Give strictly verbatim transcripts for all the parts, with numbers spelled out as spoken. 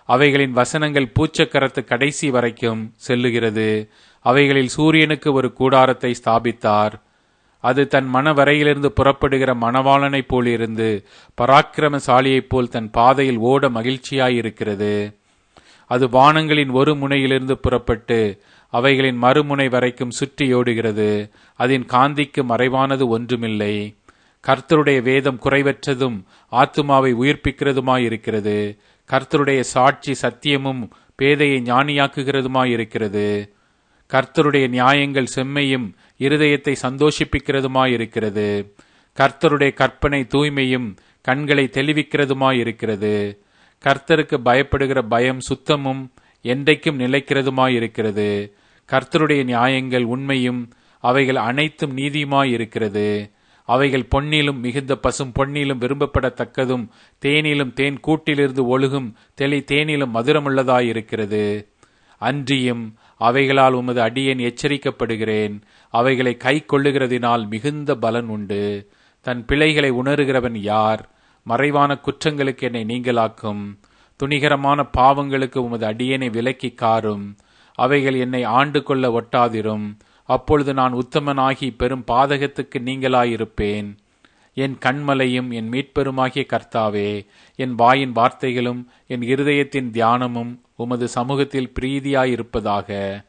அவைகளின் வசனங்கள் பூச்சக்கரத்து கடைசி வரைக்கும் செல்லுகிறது. அவைகளில் சூரியனுக்கு ஒரு கூடாரத்தை ஸ்தாபித்தார். அது தன் மனவரையிலிருந்து புறப்படுகிற மணவாளனைப் போல் இருந்து பராக்கிரமசாலியைப் போல் தன் பாதையில் ஓட மகிழ்ச்சியாயிருக்கிறது. அது வானங்களின் ஒரு முனையிலிருந்து புறப்பட்டு அவைகளின் மறுமுனை வரைக்கும் சுற்றியோடுகிறது. அதன் காந்திக்கு மறைவானது ஒன்றுமில்லை. கர்த்தருடைய வேதம் குறைவற்றதும் ஆத்துமாவை உயிர்ப்பிக்கிறதுமாயிருக்கிறது. கர்த்தருடைய சாட்சி சத்தியமும் பேதையை ஞானியாக்குகிறதுமாயிருக்கிறது. கர்த்தருடைய நியாயங்கள் செம்மையும் இருதயத்தை சந்தோஷிப்பிக்கிறதுமாயிருக்கிறது. கர்த்தருடைய கற்பனை தூய்மையும் கண்களை தெளிவிக்கிறதுமாயிருக்கிறது. கர்த்தருக்கு பயப்படுகிற பயம் சுத்தமும் என்றைக்கும் நிலைக்கிறதுமாயிருக்கிறது. கர்த்தருடைய நியாயங்கள் உண்மையும் அவைகள் அனைத்தும் நீதியுமாயிருக்கிறது. அவைகள் பொன்னிலும் மிகுந்த பசும் பொன்னிலும் விரும்பப்படத்தக்கதும் தேனிலும் தேன் கூட்டிலிருந்து ஒழுகும் தெளி தேனிலும் மதுரமுள்ளதாயிருக்கிறது. அன்றியும் அவைகளால் உமது அடியேன் எச்சரிக்கப்படுகிறேன். அவைகளை கை கொள்ளுகிறதினால் மிகுந்த பலன் உண்டு. தன் பிழைகளை உணர்கிறவன் யார்? மறைவான குற்றங்களுக்கு என்னை நீங்களாக்கும். துணிகரமான பாவங்களுக்கு உமது அடியேனை விலக்கி காரும். அவைகள் என்னை ஆண்டு கொள்ள ஒட்டாதிரும். அப்பொழுது நான் உத்தமனாகி பெரும் பாதகத்துக்கு நீங்களாயிருப்பேன். என் கண்மலையும் என் மீட்பெருமாகிய கர்த்தாவே, என் வாயின் வார்த்தைகளும் என் இருதயத்தின் தியானமும் உமது சமூகத்தில் பிரீதியாயிருப்பதாக.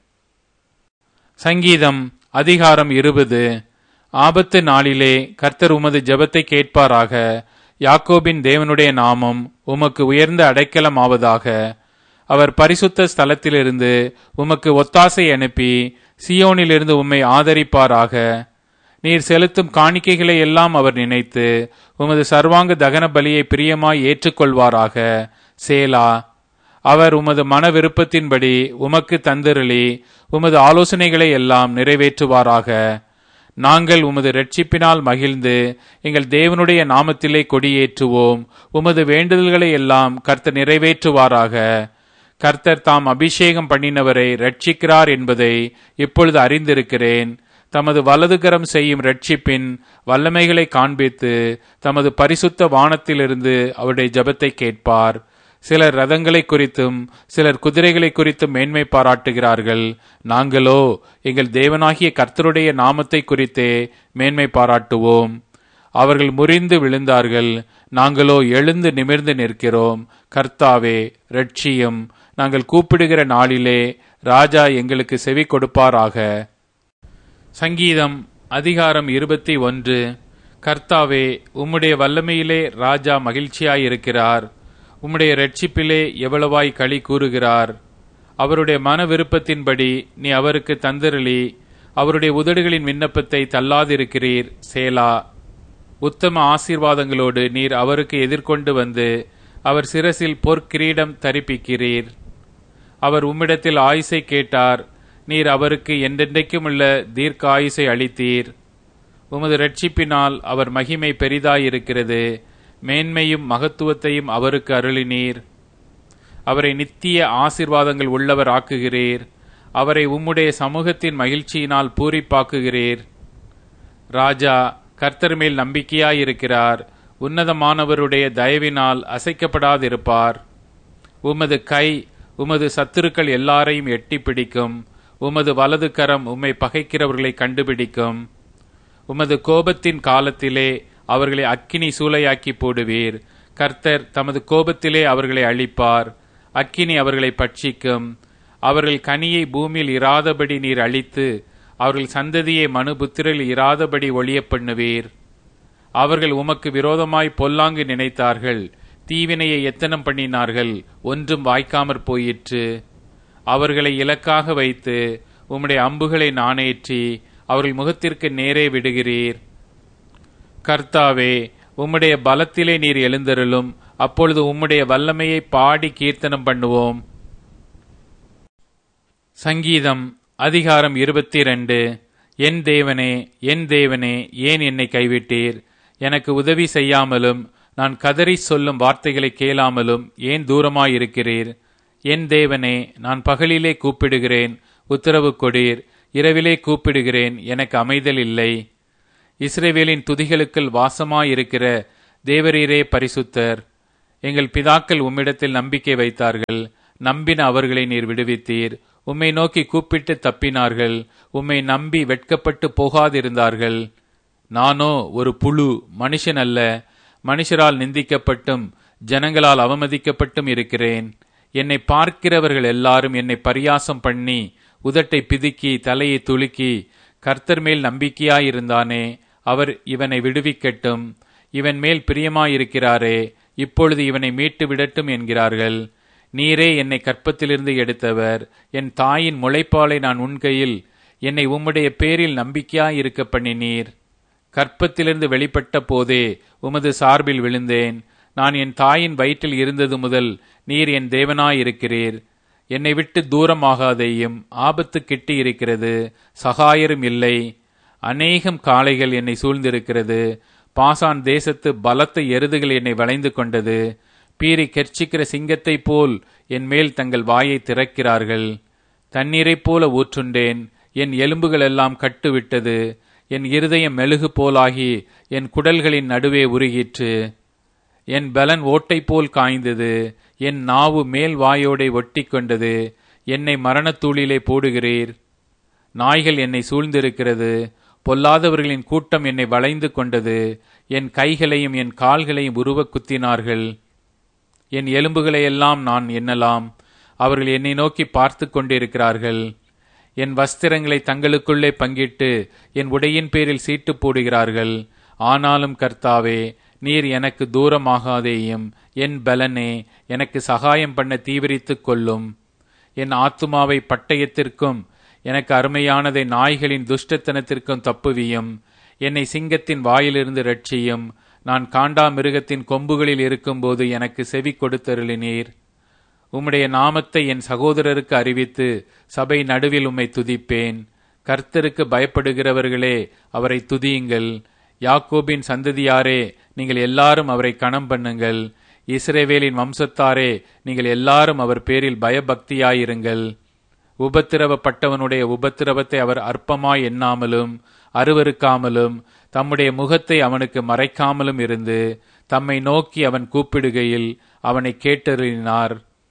சங்கீதம் அதிகாரம் இருபது. ஆபத்து நாளிலே கர்த்தர் உமது ஜெபத்தை கேட்பாராக. யாக்கோபின் தேவனுடைய நாமம் உமக்கு உயர்ந்த அடைக்கலம் ஆவதாக. அவர் பரிசுத்த ஸ்தலத்திலிருந்து உமக்கு ஒத்தாசை அனுப்பி சியோனிலிருந்து உம்மை ஆதரிப்பாராக. நீர் செலுத்தும் காணிக்கைகளை எல்லாம் அவர் நினைத்து உமது சர்வாங்க தகன பலியை பிரியமாய் ஏற்றுக்கொள்வாராக. சேலா. அவர் உமது மன விருப்பத்தின்படி உமக்கு தந்திரளி உமது ஆலோசனைகளை எல்லாம் நிறைவேற்றுவாராக. நாங்கள் உமது இரட்சிப்பினால் மகிழ்ந்து எங்கள் தேவனுடைய நாமத்திலே கொடியேற்றுவோம். உமது வேண்டுதல்களை எல்லாம் கர்த்தர் நிறைவேற்றுவாராக. கர்த்தர் தாம் அபிஷேகம் பண்ணினவரை இரட்சிக்கிறார் என்பதை இப்பொழுது அறிந்திருக்கிறேன். தமது வலதுகரம் செய்யும் இரட்சிப்பின் வல்லமைகளை காண்பித்து தமது பரிசுத்த வானத்திலிருந்து அவருடைய ஜெபத்தை கேட்பார். சிலர் ரதங்களை குறித்தும் சிலர் குதிரைகளை குறித்தும் மேன்மை பாராட்டுகிறார்கள். நாங்களோ எங்கள் தேவனாகிய கர்த்தருடைய நாமத்தை குறித்தே மேன்மை பாராட்டுவோம். அவர்கள் முறிந்து விழுந்தார்கள், நாங்களோ எழுந்து நிமிர்ந்து நிற்கிறோம். கர்த்தாவே இரட்சியும். நாங்கள் கூப்பிடுகிற நாளிலே ராஜா எங்களுக்கு செவி கொடுப்பாராக. சங்கீதம் அதிகாரம் இருபத்தி ஒன்று. கர்த்தாவே, உம்முடைய வல்லமையிலே ராஜா மகிழ்ச்சியாயிருக்கிறார். உம்முடைய இரட்சிப்பிலே எவ்வளவாய் களி கூறுகிறார். அவருடைய மன விருப்பத்தின்படி நீ அவருக்கு தந்திரளி அவருடைய உதடுகளின் விண்ணப்பத்தை தள்ளாதிருக்கிறீர். சேலா. உத்தம ஆசீர்வாதங்களோடு நீர் அவருக்கு எதிர்கொண்டு வந்து அவர் சிரசில் பொற்கிரீடம் தரிப்பிக்கிறீர். அவர் உம்மிடத்தில் ஆயுசை கேட்டார். நீர் அவருக்கு என்றென்றைக்கும் உள்ள தீர்க்க ஆயுசை அளித்தீர். உமது இரட்சிப்பினால் அவர் மகிமை பெரிதாயிருக்கிறது. மேன்மையும் மகத்துவத்தையும் அவருக்கு அருளினீர். அவரை நித்திய ஆசீர்வாதங்கள் உள்ளவர் ஆக்குகிறீர். அவரை உம்முடைய சமூகத்தின் மகிழ்ச்சியினால் பூரிப்பாக்குகிறீர். ராஜா கர்த்தர் மேல் நம்பிக்கையாயிருக்கிறார். உன்னதமானவருடைய தயவினால் அசைக்கப்படாதிருப்பார். உமது கை உமது சத்துருக்கள் எல்லாரையும் எட்டி பிடிக்கும். உமது வலது கரம் உம்மை பகைக்கிறவர்களை கண்டுபிடிக்கும். உமது கோபத்தின் காலத்திலே அவர்களை அக்கினி சூளையாக்கி போடுவீர். கர்த்தர் தமது கோபத்திலே அவர்களை அழிப்பார். அக்கினி அவர்களை பட்சிக்கும். அவர்கள் கனியை பூமியில் இராதபடி நீர் அழித்து அவர்கள் சந்ததியை மனுபுத்திரில் இராதபடி ஒழிய பண்ணுவீர். அவர்கள் உமக்கு விரோதமாய் பொல்லாங்கு நினைத்தார்கள். தீவினையை எத்தனம் பண்ணினார்கள், ஒன்றும் வாய்க்காமற் போயிற்று. அவர்களை இலக்காக வைத்து உம்முடைய அம்புகளை நாணேற்றி அவர்கள் முகத்திற்கு நேரே விடுகிறீர். கர்த்தாவே, உம்முடைய பலத்திலே நீர் எழுந்தருளும். அப்பொழுது உம்முடைய வல்லமையை பாடி கீர்த்தனம் பண்ணுவோம். சங்கீதம் அதிகாரம் இருபத்தி இரண்டு. என் தேவனே, என் தேவனே, ஏன் என்னை கைவிட்டீர்? எனக்கு உதவி செய்யாமலும் நான் கதறி சொல்லும் வார்த்தைகளை கேளாமலும் ஏன் தூரமாயிருக்கிறீர்? என் தேவனே, நான் பகலிலே கூப்பிடுகிறேன், உத்தரவு கொடீர். இரவிலே கூப்பிடுகிறேன், எனக்கு அமைதல் இல்லை. இஸ்ரவேலின் துதிகளுக்குள் வாசமாயிருக்கிற தேவரீரே பரிசுத்தர். எங்கள் பிதாக்கள் உம்மிடத்தில் நம்பிக்கை வைத்தார்கள். நம்பின அவர்களை நீர் விடுவித்தீர். உம்மை நோக்கி கூப்பிட்டு தப்பினார்கள். உம்மை நம்பி வெட்கப்பட்டு போகாதிருந்தார்கள். நானோ ஒரு புழு, மனுஷன் அல்ல. மனுஷரால் நிந்திக்கப்பட்டும் ஜனங்களால் அவமதிக்கப்பட்டும் இருக்கிறேன். என்னை பார்க்கிறவர்கள் எல்லாரும் என்னை பரியாசம் பண்ணி உதட்டை பிதுக்கி தலையை துலுக்கி, கர்த்தர் மேல் நம்பிக்கையாயிருந்தானே, அவர் இவனை விடுவிக்கட்டும், இவன் மேல் பிரியமாயிருக்கிறாரே, இப்பொழுது இவனை மீட்டு விடட்டும் என்கிறார்கள். நீரே என்னை கற்பத்திலிருந்து எடுத்தவர். என் தாயின் முளைப்பாலை நான் உன் கையில், என்னை உம்முடைய பேரில் நம்பிக்கையாயிருக்க பண்ணினீர். கற்பத்திலிருந்து வெளிப்பட்ட போதே உமது சார்பில் விழுந்தேன். நான் என் தாயின் வயிற்றில் இருந்தது முதல் நீர் என் தேவனாயிருக்கிறீர். என்னை விட்டு தூரமாகாதேயும். ஆபத்து கிட்டி இருக்கிறது, சகாயரும் இல்லை. அநேகம் காளைகள் என்னை சூழ்ந்திருக்கிறது. பாசான் தேசத்து பலத்த எருதுகள் என்னை வளைந்து கொண்டது. பீறி கெர்ச்சிக்கிற சிங்கத்தைப் போல் என் மேல் தங்கள் வாயை திறக்கிறார்கள். தண்ணீரைப் போல ஊற்றுண்டேன். என் எலும்புகள் எல்லாம் கட்டுவிட்டது. என் இருதயம் மெழுகு போலாகி என் குடல்களின் நடுவே உருகிற்று. என் பலன் ஓட்டை போல் காய்ந்தது. என் நாவு மேல் வாயோடை ஒட்டி கொண்டது. என்னை மரணத்தூளிலே போடுகிறீர். நாய்கள் என்னை சூழ்ந்திருக்கிறது. பொல்லாதவர்களின் கூட்டம் என்னை வளைந்து கொண்டது. என் கைகளையும் என் கால்களையும் உருவ குத்தினார்கள். என் எலும்புகளையெல்லாம் நான் எண்ணலாம். அவர்கள் என்னை நோக்கி பார்த்து கொண்டிருக்கிறார்கள். என் வஸ்திரங்களை தங்களுக்குள்ளே பங்கிட்டு என் உடையின் பேரில் சீட்டு போடுகிறார்கள். ஆனாலும் கர்த்தாவே, நீர் எனக்கு தூரமாகாதேயும். என் பலனே, எனக்கு சகாயம் பண்ண தீவிரித்துக் கொள்ளும். என் ஆத்துமாவை பட்டயத்திற்கும் எனக்கு அருமையானதை நாய்களின் துஷ்டத்தனத்திற்கும் தப்புவியும். என்னை சிங்கத்தின் வாயிலிருந்து ரட்சியும். நான் காண்டா மிருகத்தின் கொம்புகளில் இருக்கும்போது எனக்கு செவி கொடுத்தருளினீர். உம்முடைய நாமத்தை என் சகோதரருக்கு அறிவித்து சபை நடுவில் உம்மை துதிப்பேன். கர்த்தருக்கு பயப்படுகிறவர்களே, அவரை துதியுங்கள். யாக்கோபின் சந்ததியாரே, நீங்கள் எல்லாரும் அவரை கனம் பண்ணுங்கள். இஸ்ரவேலின் வம்சத்தாரே, நீங்கள் எல்லாரும் அவர் பேரில் பயபக்தியாயிருங்கள். உபத்திரவப்பட்டவனுடைய உபத்திரவத்தை அவர் அற்பமாய் எண்ணாமலும் அருவருக்காமலும் தம்முடைய முகத்தை அவனுக்கு மறைக்காமலும் இருந்து தம்மை நோக்கி அவன் கூப்பிடுகையில் அவனை கேட்டருளினார்.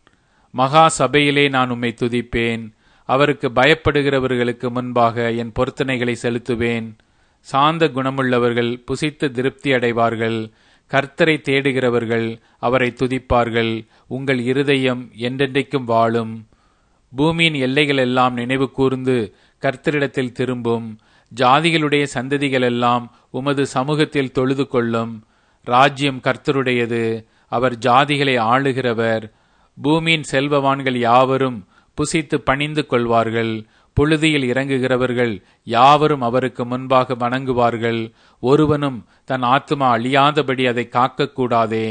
மகா சபையிலே நான் உம்மை துதிப்பேன். அவருக்கு பயப்படுகிறவர்களுக்கு முன்பாக என் பொருத்தனைகளை செலுத்துவேன். சாந்த குணமுள்ளவர்கள் புசித்து திருப்தி அடைவார்கள். கர்த்தரை தேடுகிறவர்கள் அவரை துதிப்பார்கள். உங்கள் இருதயம் என்றென்றைக்கும் வாழும். பூமியின் எல்லைகள் எல்லாம் நினைவு கூர்ந்து கர்த்தரிடத்தில் திரும்பும். ஜாதிகளுடைய சந்ததிகள் எல்லாம் உமது சமூகத்தில் தொழுது கொள்ளும். ராஜ்யம் கர்த்தருடையது, அவர் ஜாதிகளை ஆளுகிறவர். பூமியின் செல்வவான்கள் யாவரும் புசித்து பணிந்து கொள்வார்கள். புழுதியில் இறங்குகிறவர்கள் யாவரும் அவருக்கு முன்பாக வணங்குவார்கள். ஒருவனும் தன் ஆத்துமா அழியாதபடி அதை காக்கக்கூடாதே.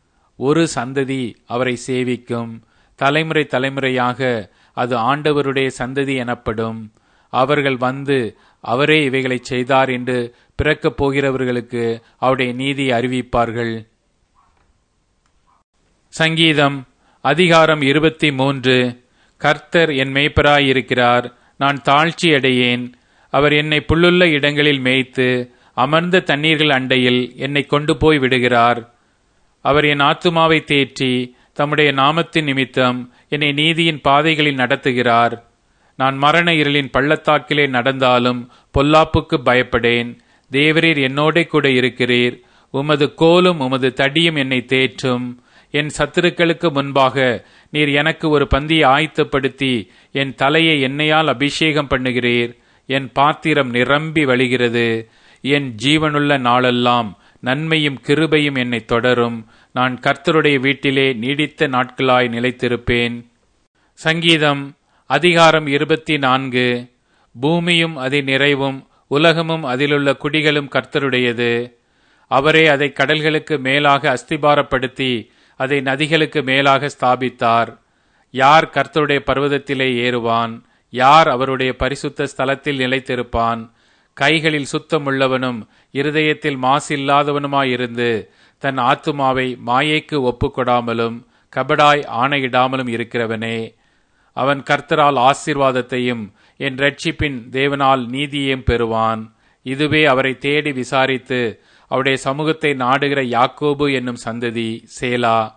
ஒரு சந்ததி அவரை சேவிக்கும். தலைமுறை தலைமுறையாக அது ஆண்டவருடைய சந்ததி எனப்படும். அவர்கள் வந்து அவரே இவைகளை செய்தார் என்று பிறக்கப் போகிறவர்களுக்கு அவருடைய நீதியை அறிவிப்பார்கள். சங்கீதம் அதிகாரம் இருபத்தி மூன்று. கர்த்தர் என் மேய்ப்பராயிருக்கிறார், நான் தாழ்ச்சி அடையேன். அவர் என்னை புல்லுள்ள இடங்களில் மேய்த்து அமர்ந்த தண்ணீர்கள் அண்டையில் என்னை கொண்டு போய் விடுகிறார். அவர் என் ஆத்துமாவை தேற்றி தம்முடைய நாமத்தின் நிமித்தம் என்னை நீதியின் பாதைகளில் நடத்துகிறார். நான் மரண இருளின் பள்ளத்தாக்கிலே நடந்தாலும் பொல்லாப்புக்கு பயப்படேன். தேவரீர் என்னோட கூட இருக்கிறீர். உமது கோலும் உமது தடியும் என்னை தேற்றும். என் சத்துருக்களுக்கு முன்பாக நீர் எனக்கு ஒரு பந்தியை ஆயத்தப்படுத்தி என் தலையை எண்ணெயால் அபிஷேகம் பண்ணுகிறீர். என் பாத்திரம் நிரம்பி வழிகிறது. என் ஜீவனுள்ள நாளெல்லாம் நன்மையும் கிருபையும் என்னை தொடரும். நான் கர்த்தருடைய வீட்டிலே நீடித்த நாட்களாய் நிலைத்திருப்பேன். சங்கீதம் அதிகாரம் இருபத்தி நான்கு. பூமியும் அதன் நிறைவும் உலகமும் அதிலுள்ள குடிகளும் கர்த்தருடையது. அவரே அதை கடல்களுக்கு மேலாக அஸ்திபாரப்படுத்தி அதை நதிகளுக்கு மேலாக ஸ்தாபித்தார். யார் கர்த்தருடைய பர்வதத்திலே ஏறுவான்? யார் அவருடைய பரிசுத்த ஸ்தலத்தில் நிலைத்திருப்பான்? கைகளில் சுத்தமுள்ளவனும் இருதயத்தில் மாசில்லாதவனுமாயிருந்து தன் ஆத்துமாவை மாயைக்கு ஒப்புக்கொடாமலும் கபடாய் ஆணையிடாமலும் இருக்கிறவனே. அவன் கர்த்தரால் ஆசீர்வாதத்தையும் என் இரட்சிப்பின் தேவனால் நீதியையும் பெறுவான். இதுவே அவரை தேடி விசாரித்து அவருடைய சமூகத்தை நாடுகிற யாக்கோபு என்னும் சந்ததி. சேலா.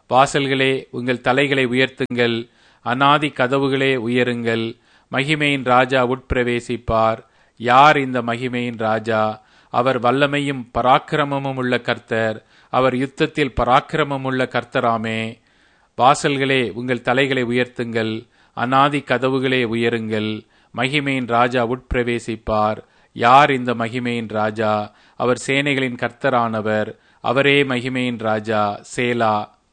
வாசல்களே உங்கள் தலைகளை உயர்த்துங்கள், அநாதி கதவுகளே உயருங்கள். மகிமையின் ராஜா உட்பிரவேசிப்பார். யார் இந்த மகிமையின் ராஜா? அவர் வல்லமையும் பராக்கிரமமும் உள்ள கர்த்தர். அவர் யுத்தத்தில் பராக்கிரமமுள்ள கர்த்தராமே. வாசல்களே உங்கள் தலைகளை உயர்த்துங்கள், அநாதி கதவுகளே உயருங்கள். மகிமையின் ராஜா உட்பிரவேசிப்பார். யார் இந்த மகிமையின் ராஜா? அவர் சேனைகளின் கர்த்தரானவர். அவரே மகிமையின் ராஜா. சேலா.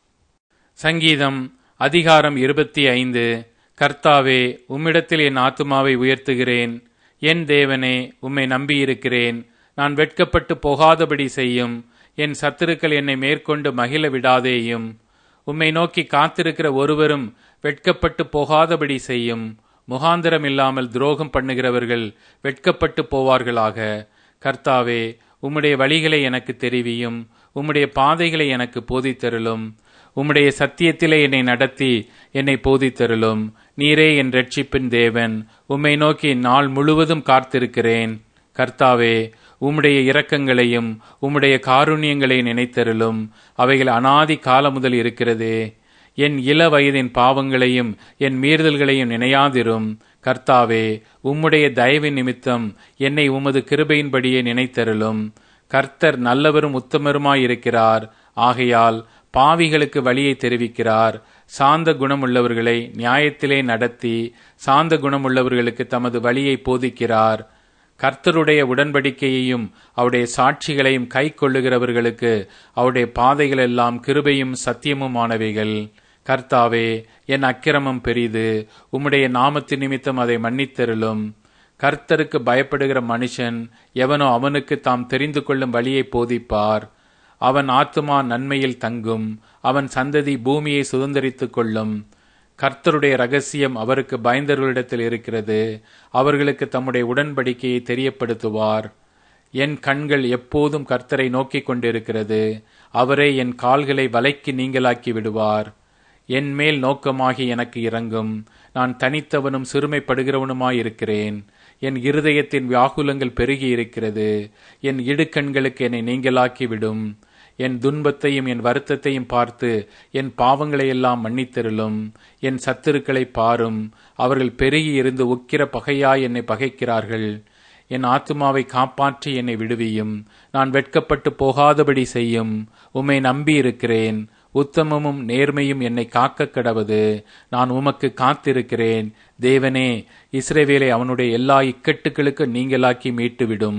சங்கீதம் அதிகாரம் இருபத்தி ஐந்து. கர்த்தாவே, உம்மிடத்தில் என் ஆத்துமாவை உயர்த்துகிறேன். என் தேவனே, உம்மை நம்பியிருக்கிறேன். நான் வெட்கப்பட்டு போகாதபடி செய்யும். என் சத்துருக்கள் என்னை மேற்கொண்டு மகிழ விடாதேயும். உம்மை நோக்கி காத்திருக்கிற ஒருவரும் வெட்கப்பட்டு போகாதபடி செய்யும். முகாந்திரம் இல்லாமல் துரோகம் பண்ணுகிறவர்கள் வெட்கப்பட்டு போவார்களாக. கர்த்தாவே, உம்முடைய வழிகளை எனக்கு தெரிவியும். உம்முடைய பாதைகளை எனக்கு போதித்தருளும். உம்முடைய சத்தியத்திலே என்னை நடத்தி என்னை போதித்தருளும். நீரே என் இரட்சிப்பின் தேவன். உம்மை நோக்கி நாள் முழுவதும் காத்திருக்கிறேன். கர்த்தாவே, உம்முடைய இரக்கங்களையும் உம்முடைய காருண்யங்களை நினைத்தருளும். அவைகள் அநாதி காலம் முதல் இருக்கிறதே. என் இள வயதின் பாவங்களையும் என் மீறுதல்களையும் நினையாதிரும். கர்த்தாவே, உம்முடைய தயவின் நிமித்தம் என்னை உமது கிருபையின்படியே நினைத்தருளும். கர்த்தர் நல்லவரும் உத்தமருமாயிருக்கிறார். ஆகையால் பாவிகளுக்கு வழியை தெரிவிக்கிறார். சாந்த குணமுள்ளவர்களை நியாயத்திலே நடத்தி சாந்த குணமுள்ளவர்களுக்கு தமது வழியை போதிக்கிறார். கர்த்தருடைய உடன்படிக்கையையும் அவருடைய சாட்சிகளையும் கை கொள்ளுகிறவர்களுக்கு அவருடைய பாதைகள் எல்லாம் கிருபையும் சத்தியமுமானவைகள். கர்த்தாவே, என் அக்கிரமம் பெரிது. உம்முடைய நாமத்தின் நிமித்தம் அதை மன்னித்தருளும். கர்த்தருக்கு பயப்படுகிற மனுஷன் எவனோ அவனுக்கு தாம் தெரிந்து கொள்ளும் வழியை போதிப்பார். அவன் ஆத்துமா நன்மையில் தங்கும். அவன் சந்ததி பூமியை சுதந்தரித்துக் கொள்ளும். கர்த்தருடைய ரகசியம் அவருக்கு பயந்தவர்களிடத்தில் இருக்கிறது. அவர்களுக்கு தம்முடைய உடன்படிக்கையை தெரியப்படுத்துவார். என் கண்கள் எப்போதும் கர்த்தரை நோக்கிக் கொண்டிருக்கிறது. அவரே என் கால்களை வலைக்கு நீங்களாக்கி விடுவார். என் மேல் நோக்கமாகி எனக்கு இரங்கும். நான் தனித்தவனும் சிறுமைப்படுகிறவனுமாயிருக்கிறேன். என் இருதயத்தின் வியாகுலங்கள் பெருகி இருக்கிறது. என் இடுக்கண்களுக்கு என்னை நீங்களாக்கி விடும். என் துன்பத்தையும் என் வருத்தத்தையும் பார்த்து என் பாவங்களையெல்லாம் மன்னித்தருளும். என் சத்துருக்களை பாரும். அவர்கள் பெருகி இருந்து உக்கிர பகையாய் என்னை பகைக்கிறார்கள். என் ஆத்துமாவை காப்பாற்றி என்னை விடுவியும். நான் வெட்கப்பட்டு போகாதபடி செய்யும். உம்மை நம்பி இருக்கிறேன். உத்தமமும் நேர்மையும் என்னை காக்க கடவது. நான் உமக்கு காத்திருக்கிறேன். தேவனே, இஸ்ரவேலை அவனுடைய எல்லா இக்கட்டுகளுக்கு நீங்களாக்கி மீட்டுவிடும்.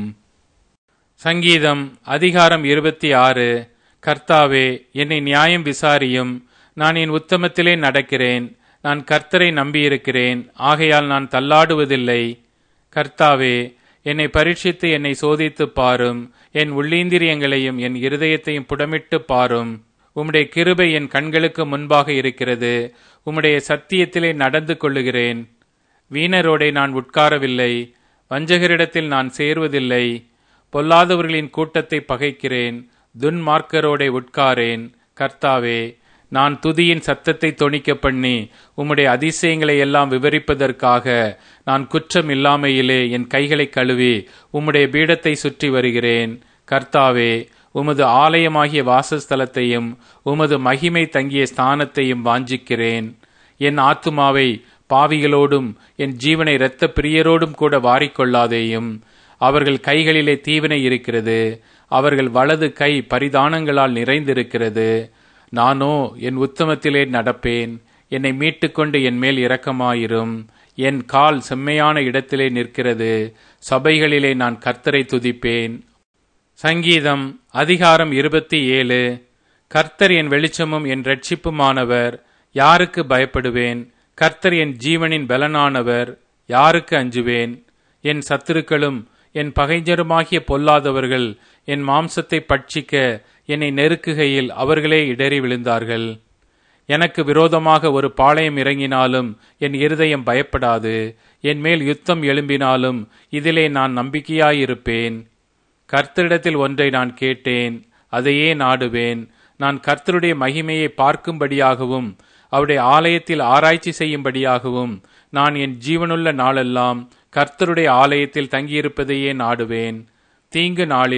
சங்கீதம் அதிகாரம் இருபத்தி ஆறு. கர்த்தாவே, என்னை நியாயம் விசாரியும். நான் என் உத்தமத்திலே நடக்கிறேன். நான் கர்த்தரை நம்பியிருக்கிறேன். ஆகையால் நான் தள்ளாடுவதில்லை. கர்த்தாவே, என்னை பரீட்சித்து என்னை சோதித்து பாரும். என் உள்ளீந்திரியங்களையும் என் இருதயத்தையும் புடமிட்டு பாரும். உம்முடைய கிருபை என் கண்களுக்கு முன்பாக இருக்கிறது. உம்முடைய சத்தியத்திலே நடந்து கொள்ளுகிறேன். வீணரோடே நான் உட்காரவில்லை. வஞ்சகரிடத்தில் நான் சேர்வதில்லை. பொல்லாதவர்களின் கூட்டத்தை பகைக்கிறேன். துன்மார்க்கரோடே உட்காரேன். கர்த்தாவே, நான் துதியின் சத்தத்தை தொனிக்க பண்ணி உம்முடைய அதிசயங்களை எல்லாம் விவரிப்பதற்காக நான் குற்றம் இல்லாமையிலே என் கைகளை கழுவி உம்முடைய பீடத்தை சுற்றி வருகிறேன். கர்த்தாவே, உமது ஆலயமாகிய வாசஸ்தலத்தையும் உமது மகிமை தங்கிய ஸ்தானத்தையும் வாஞ்சிக்கிறேன். என் ஆத்துமாவை பாவிகளோடும் என் ஜீவனை இரத்த பிரியரோடும் கூட வாரிக்கொள்ளாதேயும். அவர்கள் கைகளிலே தீவினை இருக்கிறது. அவர்கள் வலது கை பரிதானங்களால் நிறைந்திருக்கிறது. நானோ என் உத்தமத்திலே நடப்பேன். என்னை மீட்டுக்கொண்டு என் மேல் இரக்கமாயிரும். என் கால் செம்மையான இடத்திலே நிற்கிறது. சபைகளிலே நான் கர்த்தரை துதிப்பேன். சங்கீதம் அதிகாரம் இருபத்தி ஏழு. கர்த்தர் என் வெளிச்சமும் என் இரட்சிப்புமானவர். யாருக்கு பயப்படுவேன்? கர்த்தர் என் ஜீவனின் பலனானவர். யாருக்கு அஞ்சுவேன்? என் சத்துருக்களும் என் பகைஞருமாகிய பொல்லாதவர்கள் என் மாம்சத்தை பட்சிக்க என்னை நெருக்குகையில் அவர்களே இடறி விழுந்தார்கள். எனக்கு விரோதமாக ஒரு பாளையம் இறங்கினாலும் என் இருதயம் பயப்படாது. என் மேல் யுத்தம் எழும்பினாலும் இதிலே நான் நம்பிக்கையாயிருப்பேன். கர்த்தரிடத்தில் ஒன்றை நான் கேட்டேன், அதையே நாடுவேன். நான் கர்த்தருடைய மகிமையை பார்க்கும்படியாகவும் அவருடைய ஆலயத்தில் ஆராய்ச்சி செய்யும்படியாகவும் நான் என் ஜீவனுள்ள நாளெல்லாம் கர்த்தருடைய ஆலயத்தில் தங்கியிருப்பதையே நாடுவேன். தீங்கு நாளில்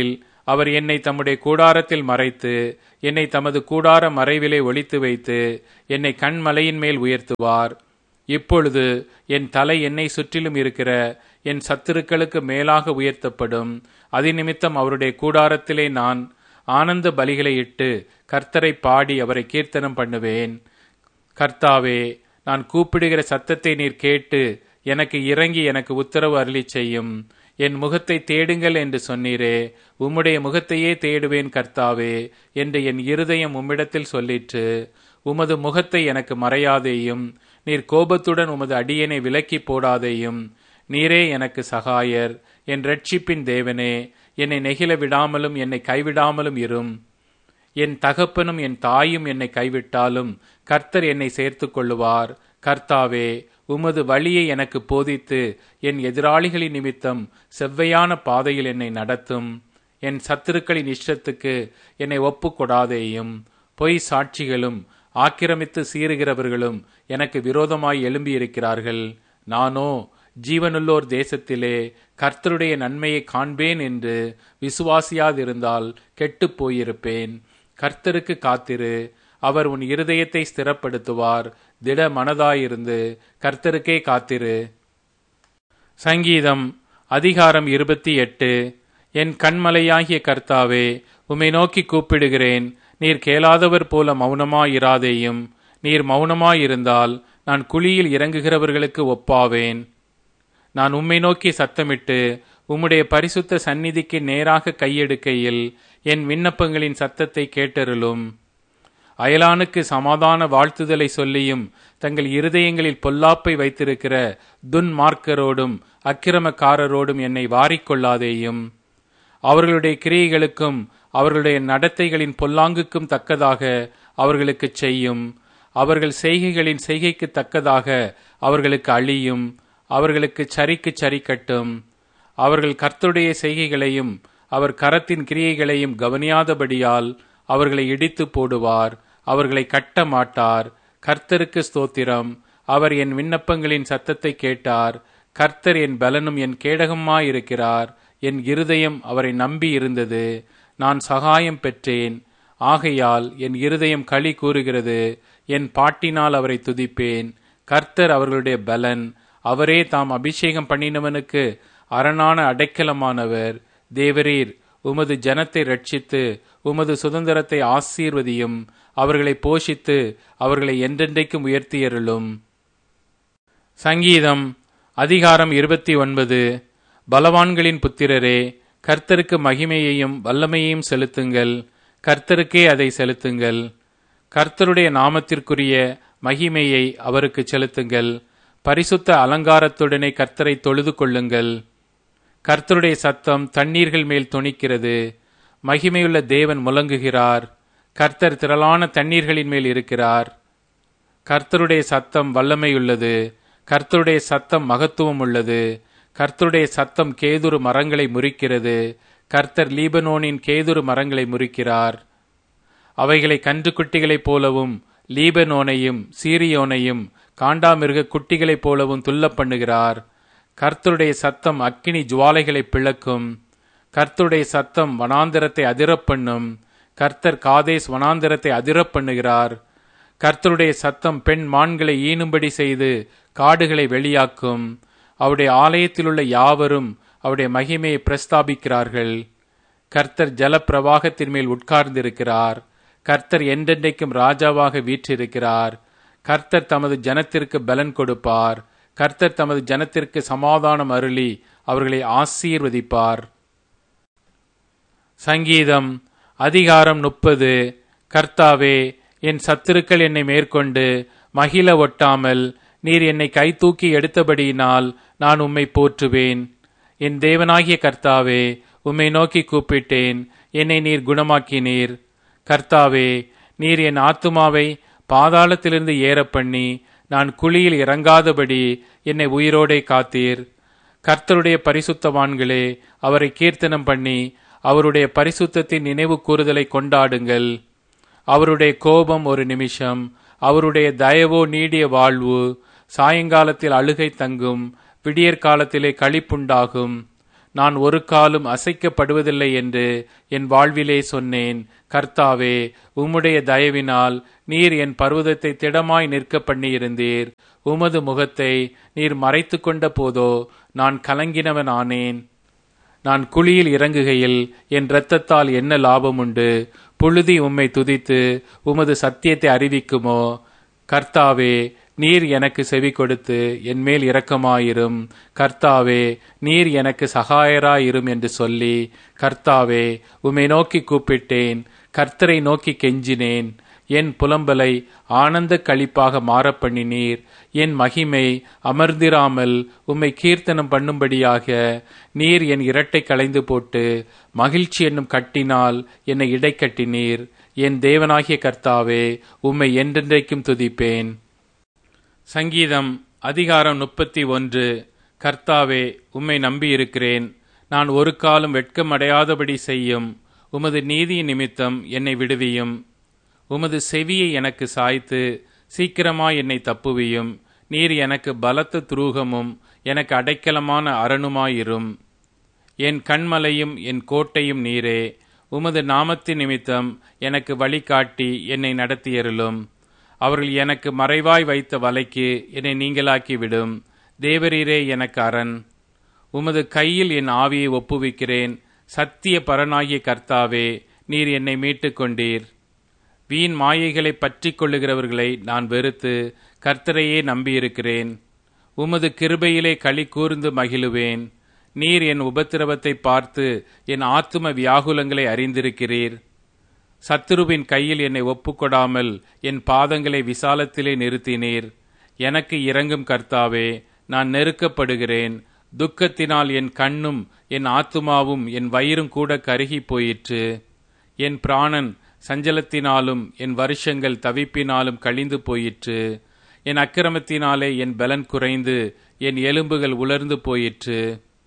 அவர் என்னை தம்முடைய கூடாரத்தில் மறைத்து என்னை தமது கூடார மறைவிலே ஒளித்து வைத்து என்னை கண்மலையின் மேல் உயர்த்துவார். இப்பொழுது என் தலை என்னை சுற்றிலும் இருக்கிற என் சத்துருக்களுக்கு மேலாக உயர்த்தப்படும். அதிநிமித்தம் அவருடைய கூடாரத்திலே நான் ஆனந்த பலிகளை இட்டு கர்த்தரை பாடி அவரை கீர்த்தனம் பண்ணுவேன். கர்த்தாவே, நான் கூப்பிடுகிற சத்தத்தை நீர் கேட்டு எனக்கு இறங்கி எனக்கு உத்தரவு அருளி செய்யும். என் முகத்தை தேடுங்கள் என்று சொன்னீரே, உம்முடைய முகத்தையே தேடுவேன் கர்த்தாவே என்று என் இருதயம் உம்மிடத்தில் சொல்லிற்று. உமது முகத்தை எனக்கு மறையாதேயும், நீர் கோபத்துடன் உமது அடியனை விலக்கி போடாதேயும். நீரே எனக்கு சகாயர், என் இரட்சிப்பின் தேவனே, என்னை நெகிழ விடாமலும் என்னை கைவிடாமலும் இரும். என் தகப்பனும் என் தாயும் என்னை கைவிட்டாலும் கர்த்தர் என்னை சேர்த்து கொள்ளுவார். கர்த்தாவே, உமது வழியை எனக்கு போதித்து என் எதிராளிகளின் நிமித்தம் செவ்வையான பாதையில் என்னை நடத்தும். என் சத்துருக்களின் இஷ்டத்துக்கு என்னை ஒப்பு கொடாதேயும். பொய் சாட்சிகளும் ஆக்கிரமித்து சீறுகிறவர்களும் எனக்கு விரோதமாய் எழும்பியிருக்கிறார்கள். நானோ ஜீவனுள்ளோர் தேசத்திலே கர்த்தருடைய நன்மையை காண்பேன் என்று விசுவாசியாதிருந்தால் கெட்டுப் போயிருப்பேன். கர்த்தருக்கு காத்திரு, அவர் உன் இருதயத்தை ஸ்திரப்படுத்துவார். திட மனதாயிருந்து கர்த்தருக்கே காத்திரு. சங்கீதம் அதிகாரம் இருபத்தி எட்டு. என் கண்மலையாகிய கர்த்தாவே, உம்மை நோக்கி கூப்பிடுகிறேன். நீர் கேளாதவர் போல மௌனமாயிராதேயும். நீர் மௌனமாயிருந்தால் நான் குழியில் இறங்குகிறவர்களுக்கு ஒப்பாவேன். நான் உம்மை நோக்கி சத்தமிட்டு உம்முடைய பரிசுத்த சந்நிதிக்கு நேராக கையெடுக்கையில் என் விண்ணப்பங்களின் சத்தத்தை கேட்டருளும். அயலானுக்கு சமாதான வாழ்த்துதலை சொல்லியும் தங்கள் இருதயங்களில் பொல்லாப்பை வைத்திருக்கிற துன்மார்க்கரோடும் அக்கிரமக்காரரோடும் என்னை வாரிக்கொள்ளாதேயும். அவர்களுடைய கிரியைகளுக்கும் அவர்களுடைய நடத்தைகளின் பொல்லாங்குக்கும் தக்கதாக அவர்களுக்கு செய்யும். அவர்கள் செய்கைகளின் செய்கைக்கு தக்கதாக அவர்களுக்கு அழியும். அவர்களுக்கு சரிக்கு சரி கட்டும். அவர்கள் கர்த்தருடைய செய்கைகளையும் அவர் கரத்தின் கிரியைகளையும் கவனியாதபடியால் அவர்களை இடித்து போடுவார். அவர்களை கட்ட மாட்டார். கர்த்தருக்கு ஸ்தோத்திரம். அவர் என் விண்ணப்பங்களின் சத்தத்தை கேட்டார். கர்த்தர் என் பலனும் என் கேடகமாயிருக்கிறார். என் இருதயம் அவரை நம்பி இருந்தது. நான் சகாயம் பெற்றேன். ஆகையால் என் இருதயம் களி கூறுகிறது. என் பாட்டினால் அவரை துதிப்பேன். கர்த்தர் அவர்களுடைய பலன். அவரே தாம் அபிஷேகம் பண்ணினவனுக்கு அரணான அடைக்கலமானவர். தேவரீர், உமது ஜனத்தை ரட்சித்து உமது சுதந்திரத்தை ஆசீர்வதியும். அவர்களை போஷித்து அவர்களை என்றென்றைக்கும் உயர்த்தியருளும். சங்கீதம் அதிகாரம் இருபத்தி ஒன்பது. பலவான்களின் புத்திரரே, கர்த்தருக்கு மகிமையையும் வல்லமையையும் செலுத்துங்கள். கர்த்தருக்கே அதை செலுத்துங்கள். கர்த்தருடைய நாமத்திற்குரிய மகிமையை அவருக்கு செலுத்துங்கள். பரிசுத்த அலங்காரத்துடனே கர்த்தரை தொழுது கொள்ளுங்கள். கர்த்தருடைய சத்தம் தண்ணீர்கள் மேல் தொனிக்கிறது. மகிமையுள்ள தேவன் முழங்குகிறார். கர்த்தர் திரளான தண்ணீர்களின் மேல் இருக்கிறார். கர்த்தருடைய சத்தம் வல்லமையுள்ளது. கர்த்தருடைய சத்தம் மகத்துவம் உள்ளது. கர்த்தருடைய சத்தம் கேதுரு மரங்களை முறிக்கிறது. கர்த்தர் லீபனோனின் கேதுரு மரங்களை முறிக்கிறார். அவைகளை கன்றுக்குட்டிகளைப் போலவும் லீபனோனையும் சீரியோனையும் காண்டாமிருக குட்டிகளைப் போலவும் துள்ள பண்ணுகிறார். கர்த்தருடைய சத்தம் அக்கினி ஜுவாலைகளை பிளக்கும். கர்த்தருடைய சத்தம் வனாந்தரத்தை அதிரப்பண்ணும். கர்த்தர் காதேஸ் வனாந்தரத்தை அதிரப்பண்ணுகிறார். கர்த்தருடைய சத்தம் பெண் மான்களை ஈனும்படி செய்து காடுகளை வெளியாக்கும். அவருடைய ஆலயத்திலுள்ள யாவரும் அவருடைய மகிமையை பிரஸ்தாபிக்கிறார்கள். கர்த்தர் ஜல பிரவாகத்தின் மேல் உட்கார்ந்திருக்கிறார். கர்த்தர் என்றென்றைக்கும் ராஜாவாக வீற்றிருக்கிறார். கர்த்தர் தமது ஜனத்திற்கு பலன் கொடுப்பார். கர்த்தர் தமது ஜனத்திற்கு சமாதானம் அருளி அவர்களை ஆசீர்வதிப்பார். சங்கீதம் அதிகாரம் முப்பது. கர்த்தாவே, என் சத்துருக்கள் என்னை மேற்கொண்டு மகிழ ஒட்டாமல் நீர் என்னை கை தூக்கி எடுத்தபடியினால் நான் உம்மை போற்றுவேன். என் தேவனாகிய கர்த்தாவே, உம்மை நோக்கி கூப்பிட்டேன். என்னை நீர் குணமாக்கினீர். கர்த்தாவே, நீர் என் ஆத்துமாவை பாதாளத்திலிருந்து ஏற பண்ணி நான் குழியில் இறங்காதபடி என்னை உயிரோடே காத்தீர். கர்த்தருடைய பரிசுத்தவான்களே, அவரை கீர்த்தனம் பண்ணி அவருடைய பரிசுத்தத்தின் நினைவு கூறுதலை கொண்டாடுங்கள். அவருடைய கோபம் ஒரு நிமிஷம், அவருடைய தயவோ நீடிய வாழ்வு. சாயங்காலத்தில் அழுகை தங்கும், விடியற் காலத்திலே களிப்புண்டாகும். நான் ஒரு காலும் அசைக்கப்படுவதில்லை என்று என் வாழ்விலே சொன்னேன். கர்த்தாவே, உம்முடைய தயவினால் நீர் என் பர்வதத்தை திடமாய் நிற்க பண்ணியிருந்தீர். உமது முகத்தை நீர் மறைத்து கொண்ட போதோ நான் கலங்கினவன் ஆனேன். நான் குழியில் இறங்குகையில் என் இரத்தத்தால் என்ன லாபம் உண்டு? புழுதி உம்மை துதித்து உமது சத்தியத்தை அறிவிக்குமோ? கர்த்தாவே, நீர் எனக்கு செவி கொடுத்து என் மேல் இரக்கமாயிரும். கர்த்தாவே, நீர் எனக்கு சகாயராயிரும் என்று சொல்லி, கர்த்தாவே, உம்மை நோக்கி கூப்பிட்டேன். கர்த்தரை நோக்கி கெஞ்சினேன். என் புலம்பலை ஆனந்த களிப்பாக மாறப்பண்ணினீர். என் மகிமை அமர்ந்திராமல் உம்மை கீர்த்தனம் பண்ணும்படியாக நீர் என் இரட்டை களைந்து போட்டு மகிழ்ச்சி என்னும் கட்டினால் என்னை இடை கட்டினீர். என் தேவனாகிய கர்த்தாவே, உம்மை என்றென்றைக்கும் துதிப்பேன். சங்கீதம் அதிகாரம் முப்பத்தி ஒன்று. கர்த்தாவே, உம்மை நம்பியிருக்கிறேன். நான் ஒரு காலம் வெட்கமடையாதபடி செய்யும். உமது நீதியின் நிமித்தம் என்னை விடுவியும். உமது செவியை எனக்கு சாய்த்து சீக்கிரமாய் என்னை தப்புவியும். நீர் எனக்கு பலத்த துரூகமும் எனக்கு அடைக்கலமான அரணுமாயிரும். என் கண்மலையும் என் கோட்டையும் நீரே. உமது நாமத்தின் நிமித்தம் எனக்கு வழிகாட்டி என்னை நடத்தியருளும். அவர்கள் எனக்கு மறைவாய் வைத்த வலைக்கு என்னை நீங்களாக்கிவிடும். தேவரீரே எனக்கு அரண். உமது கையில் என் ஆவியை ஒப்புவிக்கிறேன். சத்திய பரனாகிய கர்த்தாவே, நீர் என்னை மீட்டு கொண்டீர். வீண் மாயைகளை பற்றி கொள்ளுகிறவர்களை நான் வெறுத்து கர்த்தரையே நம்பியிருக்கிறேன். உமது கிருபையிலே களி கூர்ந்து மகிழுவேன். நீர் என் உபத்திரவத்தை பார்த்து என் ஆத்தும வியாகுலங்களை அறிந்திருக்கிறீர். சத்துருவின் கையில் என்னை ஒப்புக்கொடாமல் என் பாதங்களை விசாலத்திலே நிறுத்தினீர். எனக்கு இரங்கும் கர்த்தாவே, நான் நெருக்கப்படுகிறேன். துக்கத்தினால் என் கண்ணும் என் ஆத்துமாவும் என் வயிறும் கூட கருகி போயிற்று. என் பிராணன் சஞ்சலத்தினாலும் என் வருஷங்கள் தவிப்பினாலும் கழிந்து போயிற்று. என் அக்கிரமத்தினாலே என் பலன் குறைந்து என் எலும்புகள் உலர்ந்து போயிற்று.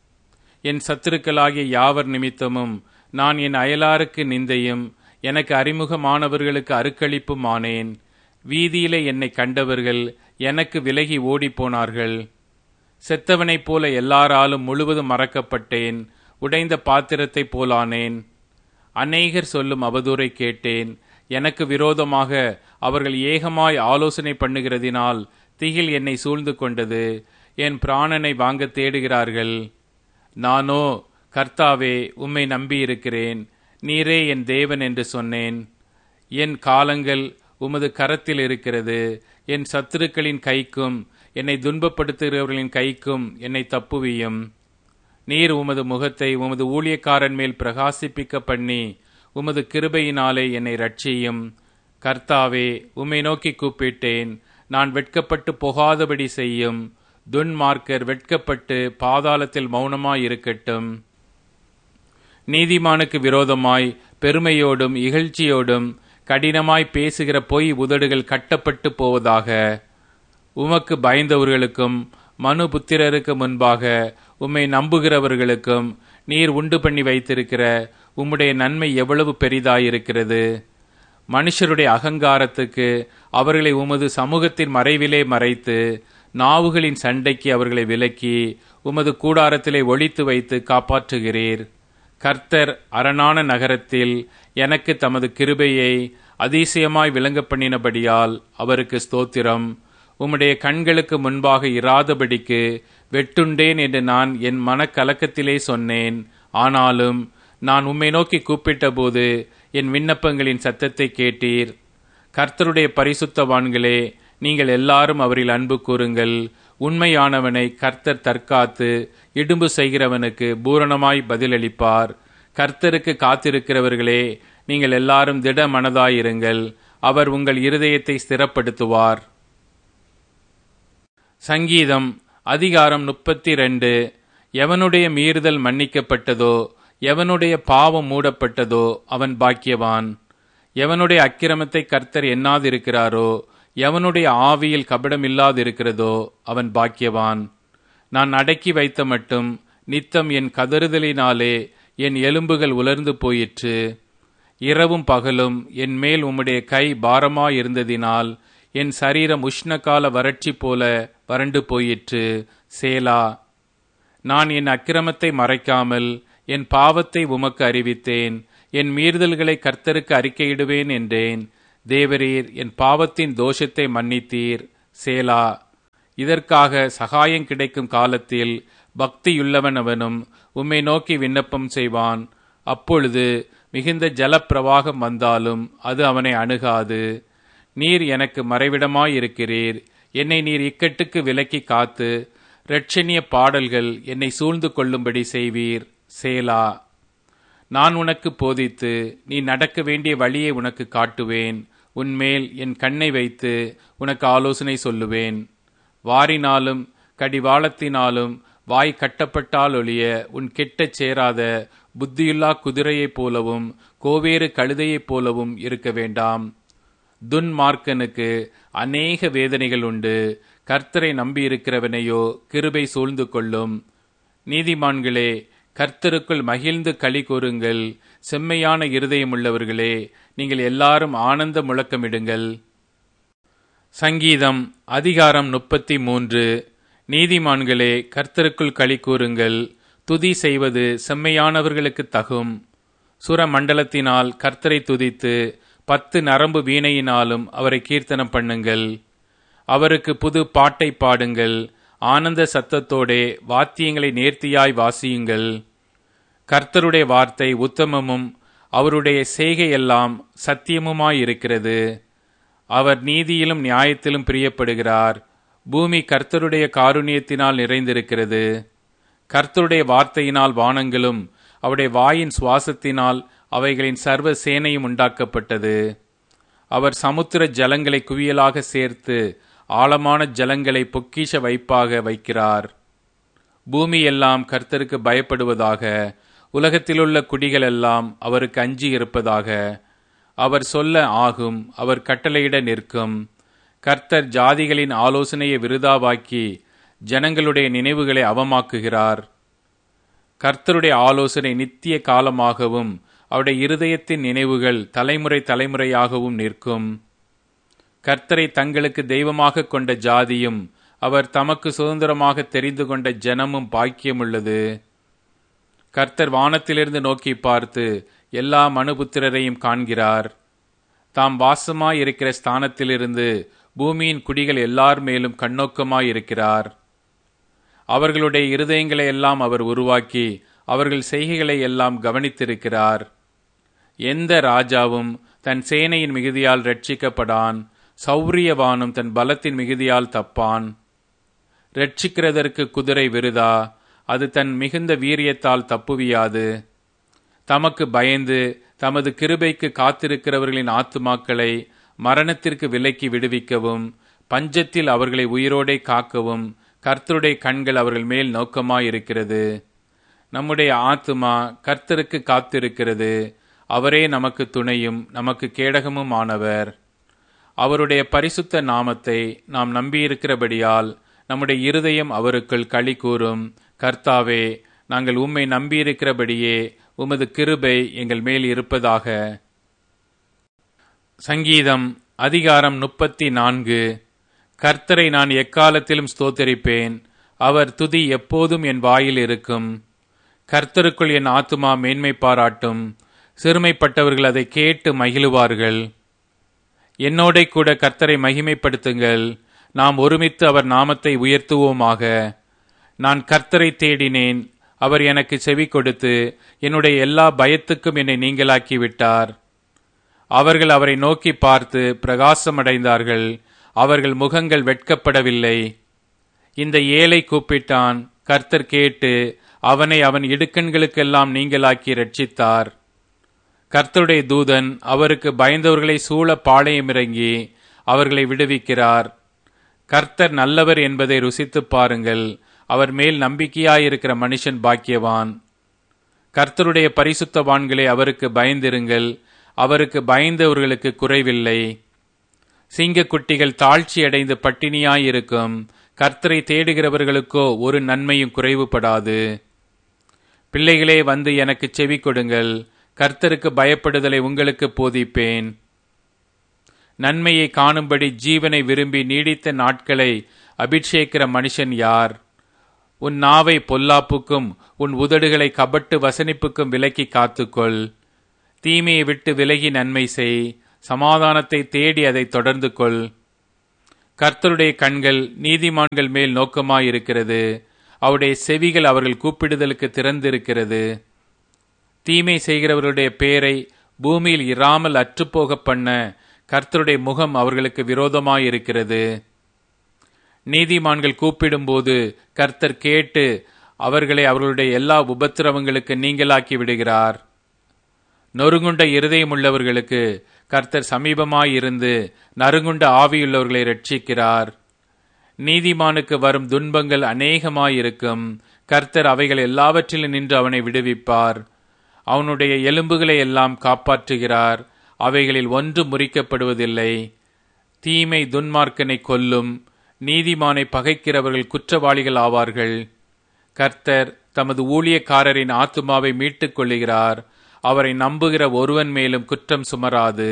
என் சத்துருக்களாகிய யாவர் நிமித்தமும் நான் என் அயலாருக்கு நிந்தையும் எனக்கு அறிமுகமானவர்களுக்கு அருக்களிப்பும் ஆனேன். வீதியிலே என்னை கண்டவர்கள் எனக்கு விலகி ஓடிப்போனார்கள். செத்தவனைப் போல எல்லாராலும் முழுவதும் மறக்கப்பட்டேன். உடைந்த பாத்திரத்தைப் போலானேன். அநேகர் சொல்லும் அவதூறை கேட்டேன். எனக்கு விரோதமாக அவர்கள் ஏகமாய் ஆலோசனை பண்ணுகிறதினால் திகில் என்னை சூழ்ந்து கொண்டது. என் பிராணனை வாங்க தேடுகிறார்கள். நானோ, கர்த்தாவே, உம்மை நம்பியிருக்கிறேன். நீரே என் தேவன் என்று சொன்னேன். என் காலங்கள் உமது கரத்தில் இருக்கிறது. என் சத்துருக்களின் கைக்கும் என்னை துன்பப்படுத்துகிறவர்களின் கைக்கும் என்னை தப்புவியும். நீர் உமது முகத்தை உமது ஊழியக்காரன் மேல் பிரகாசிப்பிக்க பண்ணி உமது கிருபையினாலே என்னை ரட்சியும். கர்த்தாவே, உம்மை நோக்கி கூப்பிட்டேன். நான் வெட்கப்பட்டு போகாதபடி செய்யும். துன்மார்க்கர் வெட்கப்பட்டு பாதாளத்தில் மௌனமாயிருக்கட்டும். நீதிமானுக்கு விரோதமாய் பெருமையோடும் இகழ்ச்சியோடும் கடினமாய் பேசுகிற பொய் உதடுகள் கட்டப்பட்டு போவதாக. உமக்கு பயந்தவர்களுக்கும் மனுபுத்திரருக்கு முன்பாக உம்மை நம்புகிறவர்களுக்கும் நீர் உண்டு பண்ணி வைத்திருக்கிற உம்முடைய நன்மை எவ்வளவு பெரிதாயிருக்கிறது. மனுஷருடைய அகங்காரத்துக்கு அவர்களை உமது சமூகத்தின் மறைவிலே மறைத்து நாவுகளின் சண்டைக்கு அவர்களை விலக்கி உமது கூடாரத்திலே ஒளித்து வைத்து காப்பாற்றுகிறீர். கர்த்தர் அரணான நகரத்தில் எனக்கு தமது கிருபையை அதிசயமாய் விளங்க பண்ணினபடியால் அவருக்கு ஸ்தோத்திரம். உம்முடைய கண்களுக்கு முன்பாக இராதபடிக்கு வெட்டுண்டேன் என்று நான் என் மனக்கலக்கத்திலே சொன்னேன். ஆனாலும் நான் உம்மை நோக்கி கூப்பிட்ட போது என் விண்ணப்பங்களின் சத்தத்தை கேட்டீர். கர்த்தருடைய பரிசுத்தவான்களே, நீங்கள் எல்லாரும் அவரில் அன்பு கூறுங்கள். உண்மையானவனை கர்த்தர் தற்காத்து இடும்பு செய்கிறவனுக்கு பூரணமாய் பதிலளிப்பார். கர்த்தருக்கு காத்திருக்கிறவர்களே, நீங்கள் எல்லாரும் திட மனதாயிருங்கள். அவர் உங்கள் இருதயத்தை ஸ்திரப்படுத்துவார். சங்கீதம் அதிகாரம் முப்பத்தி ரெண்டு. எவனுடைய மீறுதல் மன்னிக்கப்பட்டதோ, எவனுடைய பாவம் மூடப்பட்டதோ அவன் பாக்கியவான். எவனுடைய அக்கிரமத்தை கர்த்தர் எண்ணாதிருக்கிறாரோ, எவனுடைய ஆவியில் கபடமில்லாதிருக்கிறதோ அவன் பாக்கியவான். நான் அடக்கி வைத்த மட்டும் நித்தம் என் கதறுதலினாலே என் எலும்புகள் உலர்ந்து போயிற்று. இரவும் பகலும் என் மேல் உம்முடைய கை பாரமாயிருந்ததினால் என் சரீரம் உஷ்ணகால வறட்சி போல வறண்டு போயிற்று. சேலா. நான் என் அக்கிரமத்தை மறைக்காமல் என் பாவத்தை உமக்கு அறிவித்தேன். என் மீறுதல்களை கர்த்தருக்கு அறிக்கையிடுவேன் என்றேன். தேவரீர் என் பாவத்தின் தோஷத்தை மன்னித்தீர். சேலா. இதற்காக சகாயம் கிடைக்கும் காலத்தில் பக்தியுள்ளவன் அவனும் உம்மை நோக்கி விண்ணப்பம் செய்வான். அப்பொழுது மிகுந்த ஜலப்பிரவாகம் வந்தாலும் அது அவனை அணுகாது. நீர் எனக்கு மறைவிடமாயிருக்கிறீர். என்னை நீர் இக்கட்டுக்கு விலக்கி காத்து இரட்சணிய பாடல்கள் என்னை சூழ்ந்து கொள்ளும்படி செய்வீர். சேலா. நான் உனக்கு போதித்து நீ நடக்க வேண்டிய வழியை உனக்கு காட்டுவேன். உன்மேல் என் கண்ணை வைத்து உனக்கு ஆலோசனை சொல்லுவேன். வாரினாலும் கடிவாளத்தினாலும் வாய் கட்டப்பட்டால் ஒழிய உன் கெட்டச் சேராத புத்தியுள்ளா கிருதையைப் போலவும் கோவேறு கழுதையைப் போலவும் இருக்க வேண்டாம். துன்மார்க்கனுக்கு அநேக வேதனைகள் உண்டு. கர்த்தரை நம்பியிருக்கிறவனையோ கிருபை சூழ்ந்து கொள்ளும். நீதிமான்களே, கர்த்தருக்குள் மகிழ்ந்து களி கூறுங்கள். செம்மையான இருதயமுள்ளவர்களே, நீங்கள் எல்லாரும் ஆனந்த முழக்கமிடுங்கள். சங்கீதம் அதிகாரம் முப்பத்தி மூன்று. நீதிமான்களே, கர்த்தருக்குள் களி கூறுங்கள். துதி செய்வது செம்மையானவர்களுக்கு தகும். சுர மண்டலத்தினால் கர்த்தரை துதித்து பத்து நரம்பு வீணையினாலும் அவரை கீர்த்தனம் பண்ணுங்கள். அவருக்கு புது பாட்டை பாடுங்கள். ஆனந்த சத்தத்தோடே வாத்தியங்களை நேர்த்தியாய் வாசியுங்கள். கர்த்தருடைய வார்த்தை உத்தமமும் அவருடைய செய்கையெல்லாம் சத்தியமுமாயிருக்கிறது. அவர் நீதியிலும் நியாயத்திலும் பிரியப்படுகிறார். பூமி கர்த்தருடைய காருண்யத்தினால் நிறைந்திருக்கிறது. கர்த்தருடைய வார்த்தையினால் வானங்களும் அவருடைய வாயின் சுவாசத்தினால் அவைகளின் சர்வ சேனையும் உண்டாக்கப்பட்டது. அவர் சமுத்திர ஜலங்களை குவியலாக சேர்த்து ஆழமான ஜலங்களை பொக்கிஷ வைப்பாக வைக்கிறார். பூமி எல்லாம் கர்த்தருக்கு பயப்படுவதாக. உலகத்திலுள்ள குடிகள் எல்லாம் அவருக்கு அஞ்சி இருப்பதாக. அவர் சொல்ல ஆகும், அவர் கட்டளையிட நிற்கும். கர்த்தர் ஜாதிகளின் ஆலோசனையை விருதாவாக்கி ஜனங்களுடைய நினைவுகளை அவமாக்குகிறார். கர்த்தருடைய ஆலோசனை நித்திய காலமாகவும் அவருடைய இருதயத்தின் நினைவுகள் தலைமுறை தலைமுறையாகவும் நிற்கும். கர்த்தரை தங்களுக்கு தெய்வமாக கொண்ட ஜாதியும் அவர் தமக்கு சுதந்திரமாக தெரிந்து கொண்ட ஜனமும் பாக்கியமுள்ளது. கர்த்தர் வானத்திலிருந்து நோக்கி பார்த்து எல்லா மனுபுத்திரரையும் காண்கிறார். தாம் வாசமாயிருக்கிற ஸ்தானத்திலிருந்து பூமியின் குடிகள் எல்லார் மேலும் கண்ணோக்கமாயிருக்கிறார். அவர்களுடைய இருதயங்களை எல்லாம் அவர் உருவாக்கி அவர்கள் செய்கைகளை எல்லாம் கவனித்திருக்கிறார். எந்த ராஜாவும் தன் சேனையின் மிகுதியால் ரட்சிக்கப்படான். சௌரியவானும் தன் பலத்தின் மிகுதியால் தப்பான். ரட்சிக்கிறதற்கு குதிரை விருதா, அது தன் மிகுந்த வீரியத்தால் தப்புவியாது. தமக்கு பயந்து தமது கிருபைக்கு காத்திருக்கிறவர்களின் ஆத்துமாக்களை மரணத்திற்கு விலக்கி விடுவிக்கவும் பஞ்சத்தில் அவர்களை உயிரோடே காக்கவும் கர்த்தருடைய கண்கள் அவர்கள் மேல் நோக்கமாயிருக்கிறது. நம்முடைய ஆத்துமா கர்த்தருக்கு காத்திருக்கிறது. அவரே நமக்கு துணையும் நமக்கு கேடகமும் ஆனவர். அவருடைய பரிசுத்த நாமத்தை நாம் நம்பியிருக்கிறபடியால் நம்முடைய இருதயம் அவருக்குள் களி கூறும். கர்த்தாவே, நாங்கள் உம்மை நம்பியிருக்கிறபடியே உமது கிருபை எங்கள் மேல் இருப்பதாக. சங்கீதம் அதிகாரம் முப்பத்தி நான்கு. கர்த்தரை நான் எக்காலத்திலும் ஸ்தோத்தரிப்பேன். அவர் துதி எப்போதும் என் வாயில் இருக்கும். கர்த்தருக்குள் என் ஆத்துமா மேன்மை பாராட்டும். சிறுமைப்பட்டவர்கள் அதை கேட்டு மகிழுவார்கள். என்னோட கூட கர்த்தரை மகிமைப்படுத்துங்கள். நாம் ஒருமித்து அவர் நாமத்தை உயர்த்துவோமாக. நான் கர்த்தரை தேடினேன். அவர் எனக்கு செவி கொடுத்து என்னுடைய எல்லா பயத்துக்கும் என்னை நீங்களாக்கி விட்டார். அவர்கள் அவரை நோக்கி பார்த்து பிரகாசமடைந்தார்கள். அவர்கள் முகங்கள் வெட்கப்படவில்லை. இந்த ஏழை கூப்பிட்டான். கர்த்தர் கேட்டு அவனை அவன் இடுக்கண்களுக்கெல்லாம் நீங்களாக்கி ரட்சித்தார். கர்த்தருடைய தூதன் அவருக்கு பயந்தவர்களை சூழ பாளையமிறங்கி அவர்களை விடுவிக்கிறார். கர்த்தர் நல்லவர் என்பதை ருசித்து பாருங்கள். அவர் மேல் நம்பிக்கையாயிருக்கிற மனுஷன் பாக்கியவான். கர்த்தருடைய பரிசுத்தவான்களே, அவருக்கு பயந்திருங்கள். அவருக்கு பயந்தவர்களுக்கு குறைவில்லை. சிங்கக்குட்டிகள் தாழ்ச்சி அடைந்து பட்டினியாயிருக்கும். கர்த்தரை தேடுகிறவர்களுக்கோ ஒரு நன்மையும் குறைவுபடாது. பிள்ளைகளே, வந்து எனக்கு செவி கொடுங்கள். கர்த்தருக்கு பயப்படுதலை உங்களுக்கு போதிப்பேன். நன்மையை காணும்படி ஜீவனை விரும்பி நீடித்த நாட்களை அபிஷேக்கிற மனுஷன் யார்? உன் நாவை பொல்லாப்புக்கும் உன் உதடுகளை கபட்டு வசனிப்புக்கும் விலக்கி காத்துக்கொள். தீமையை விட்டு விலகி நன்மை செய், சமாதானத்தை தேடி அதை தொடர்ந்து கொள். கர்த்தருடைய கண்கள் நீதிமான்கள் மேல் நோக்கமாயிருக்கிறது, அவருடைய செவிகள் அவர்கள் கூப்பிடுதலுக்கு திறந்திருக்கிறது. தீமை செய்கிறவருடைய பேரை பூமியில் இராமல் அற்றுப்போக பண்ண கர்த்தருடைய முகம் அவர்களுக்கு விரோதமாயிருக்கிறது. நீதிமான்கள் கூப்பிடும்போது கர்த்தர் கேட்டு அவர்களை அவர்களுடைய எல்லா உபத்திரவங்களுக்கு நீங்களாக்கி விடுகிறார். நொறுங்குண்ட இருதயமுள்ளவர்களுக்கு கர்த்தர் சமீபமாயிருந்து நறுங்குண்ட ஆவியுள்ளவர்களை ரட்சிக்கிறார். நீதிமானுக்கு வரும் துன்பங்கள் அநேகமாயிருக்கும், கர்த்தர் அவைகள் எல்லாவற்றிலும் நின்று அவனை விடுவிப்பார். அவனுடைய எலும்புகளை எல்லாம் காப்பாற்றுகிறார், அவைகளில் ஒன்று முறிக்கப்படுவதில்லை. தீமை துன்மார்க்கனை கொல்லும், நீதிமானை பகைக்கிறவர்கள் குற்றவாளிகள் ஆவார்கள். கர்த்தர் தமது ஊழியக்காரரின் ஆத்துமாவை மீட்டுக் கொள்ளுகிறார், அவரை நம்புகிற ஒருவன் மேலும் குற்றம் சுமராது.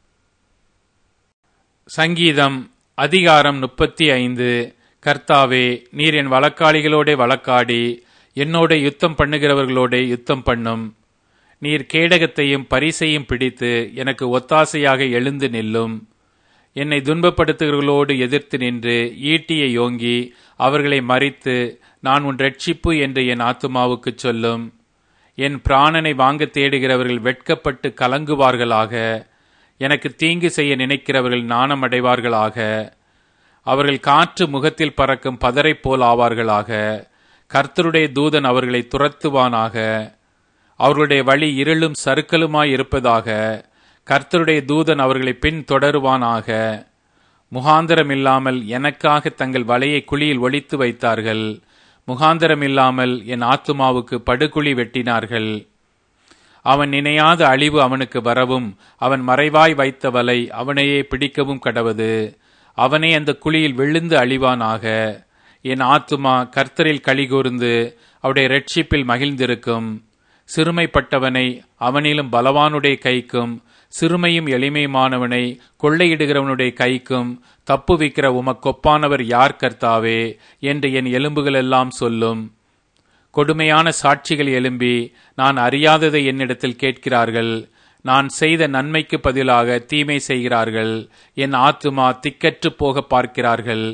சங்கீதம் அதிகாரம் முப்பத்தி ஐந்து. கர்த்தாவே, நீர் என் வழக்காளிகளோட வழக்காடி என்னோட யுத்தம் பண்ணுகிறவர்களோட யுத்தம் பண்ணும். நீர் கேடகத்தையும் பரிசையும் பிடித்து எனக்கு ஒத்தாசையாக எழுந்து நில்லும். என்னை துன்பப்படுத்துகிறவர்களோடு எதிர்த்து நின்று ஈட்டியை யோங்கி அவர்களை மறித்து நான் உன் ரட்சிப்பு என்று என் ஆத்துமாவுக்கு சொல்லும். என் பிராணனை வாங்க தேடுகிறவர்கள் வெட்கப்பட்டு கலங்குவார்களாக. எனக்கு தீங்கு செய்ய நினைக்கிறவர்கள் நாணம் அடைவார்களாக. அவர்கள் காற்று முகத்தில் பறக்கும் பதரை போல் ஆவார்களாக. கர்த்தருடைய தூதன் அவர்களை துரத்துவானாக. அவர்களுடைய வழி இருளும் சறுக்கலுமாய் இருப்பதாக. கர்த்தருடைய தூதன் அவர்களை பின் தொடருவானாக. முகாந்தரமில்லாமல் எனக்காக தங்கள் வலையை குழியில் ஒளித்து வைத்தார்கள். முகாந்தரமில்லாமல் என் ஆத்துமாவுக்கு படுகுழி வெட்டினார்கள். அவன் நினையாத அழிவு அவனுக்கு வரவும், அவன் மறைவாய் வைத்த வலை அவனையே பிடிக்கவும் கடவது. அவனே அந்த குழியில் விழுந்து அழிவானாக. என் ஆத்துமா கர்த்தரில் களிகூர்ந்து அவருடைய இரட்சிப்பில் மகிழ்ந்திருக்கும். சிறுமைப்பட்டவனை அவனிலும் பலவானுடைய கைக்கும், சிறுமையும் எளிமையுமானவனை கொள்ளையிடுகிறவனுடைய கைக்கும் தப்புவிக்கிற உமக்கொப்பானவர் யார் கர்த்தாவே என்று என் எலும்புகள் எல்லாம் சொல்லும். கொடுமையான சாட்சிகள் எழும்பி நான் அறியாததை என்னிடத்தில் கேட்கிறார்கள். நான் செய்த நன்மைக்கு பதிலாக தீமை செய்கிறார்கள். என் ஆத்துமா திக்கற்று போக பார்க்கிறார்கள்.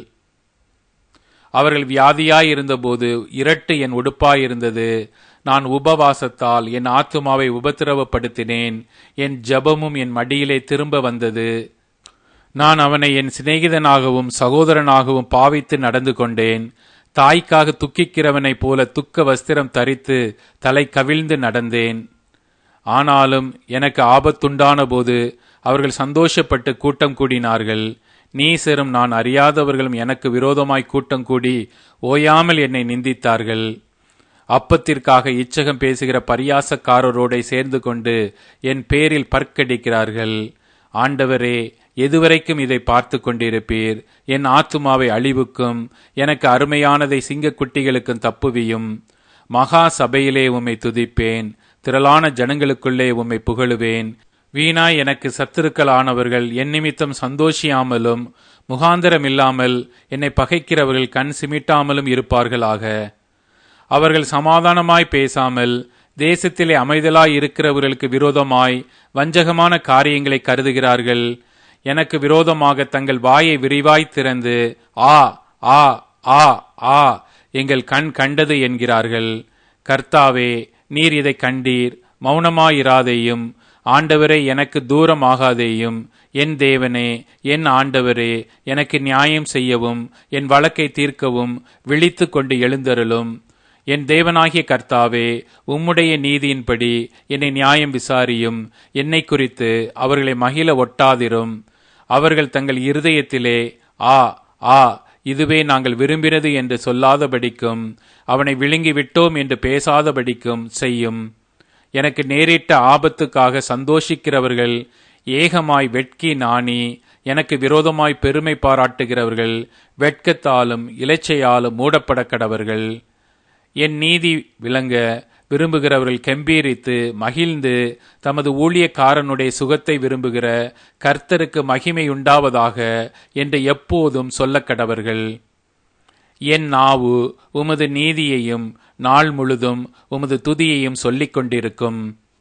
அவர்கள் வியாதியாயிருந்தபோது இரட்டு என் உடுப்பாயிருந்தது. நான் உபவாசத்தால் என் ஆத்துமாவை உபத்திரவப்படுத்தினேன். என் ஜெபமும் என் மடியிலே திரும்ப வந்தது. நான் அவனை என் சிநேகிதனாகவும் சகோதரனாகவும் பாவித்து நடந்து கொண்டேன். தாய்க்காக துக்கிக்கிறவனைப் போல துக்க வஸ்திரம் தரித்து தலை கவிழ்ந்து நடந்தேன். ஆனாலும் எனக்கு ஆபத்துண்டான போது அவர்கள் சந்தோஷப்பட்டு கூட்டம் கூடினார்கள். நீசரும் நான் அறியாதவர்களும் எனக்கு விரோதமாய் கூட்டம் கூடி ஓயாமல் என்னை நிந்தித்தார்கள். அப்பத்திற்காக இச்சகம் பேசுகிற பரியாசக்காரரோட சேர்ந்து கொண்டு என் பேரில் பற்கடிக்கிறார்கள். ஆண்டவரே, எதுவரைக்கும் இதை பார்த்து கொண்டிருப்பீர்? என் ஆத்துமாவை அழிவுக்கும் எனக்கு அருமையானதை சிங்கக்குட்டிகளுக்கும் தப்புவியும். மகா சபையிலே உம்மை துதிப்பேன், திரளான ஜனங்களுக்குள்ளே உம்மை புகழுவேன். வீணாய் எனக்கு சத்துருக்களானவர்கள் என் நிமித்தம் சந்தோஷியாமலும் முகாந்தரமில்லாமல் என்னை பகைக்கிறவர்கள் கண் சிமிட்டாமலும் இருப்பார்களாக. அவர்கள் சமாதானமாய் பேசாமல் தேசத்திலே அமைதலாய் இருக்கிறவர்களுக்கு விரோதமாய் வஞ்சகமான காரியங்களை கருதுகிறார்கள். எனக்கு விரோதமாக தங்கள் வாயை விரிவாய் திறந்து ஆ ஆ ஆ ஆ எங்கள் கண் கண்டது என்கிறார்கள். கர்த்தாவே, நீர் இதை கண்டீர், மௌனமாயிராதேயும். ஆண்டவரே, எனக்கு தூரம் ஆகாதேயும். என் தேவனே, என் ஆண்டவரே, எனக்கு நியாயம் செய்யவும் என் வழக்கை தீர்க்கவும் விழித்து கொண்டு எழுந்தருளும். என் தேவனாகிய கர்த்தாவே, உம்முடைய நீதியின்படி என்னை நியாயம் விசாரியும். என்னை குறித்து அவர்களை மகிழ ஒட்டாதிரும். அவர்கள் தங்கள் இருதயத்திலே ஆ ஆ இதுவே நாங்கள் விரும்பினது என்று சொல்லாதபடிக்கும் அவனை விழுங்கி விட்டோம் என்று பேசாதபடிக்கும் செய்யும். எனக்கு நேரிட்ட ஆபத்துக்காக சந்தோஷிக்கிறவர்கள் ஏகமாய் வெட்கி நாணி எனக்கு விரோதமாய் பெருமை பாராட்டுகிறவர்கள் வெட்கத்தாலும் இலச்சையாலும் மூடப்பட கடவர்கள். என் நீதி விளங்க விரும்புகிறவர்கள் கெம்பீரித்து மகிழ்ந்து தமது ஊழியக்காரனுடைய சுகத்தை விரும்புகிற கர்த்தருக்கு மகிமை உண்டாவதாக என்று எப்போதும் சொல்ல கடவர்கள். என் நாவு உமது நீதியையும் நாள் முழுதும் உமது துதியையும் சொல்லிக் கொண்டிருக்கும்.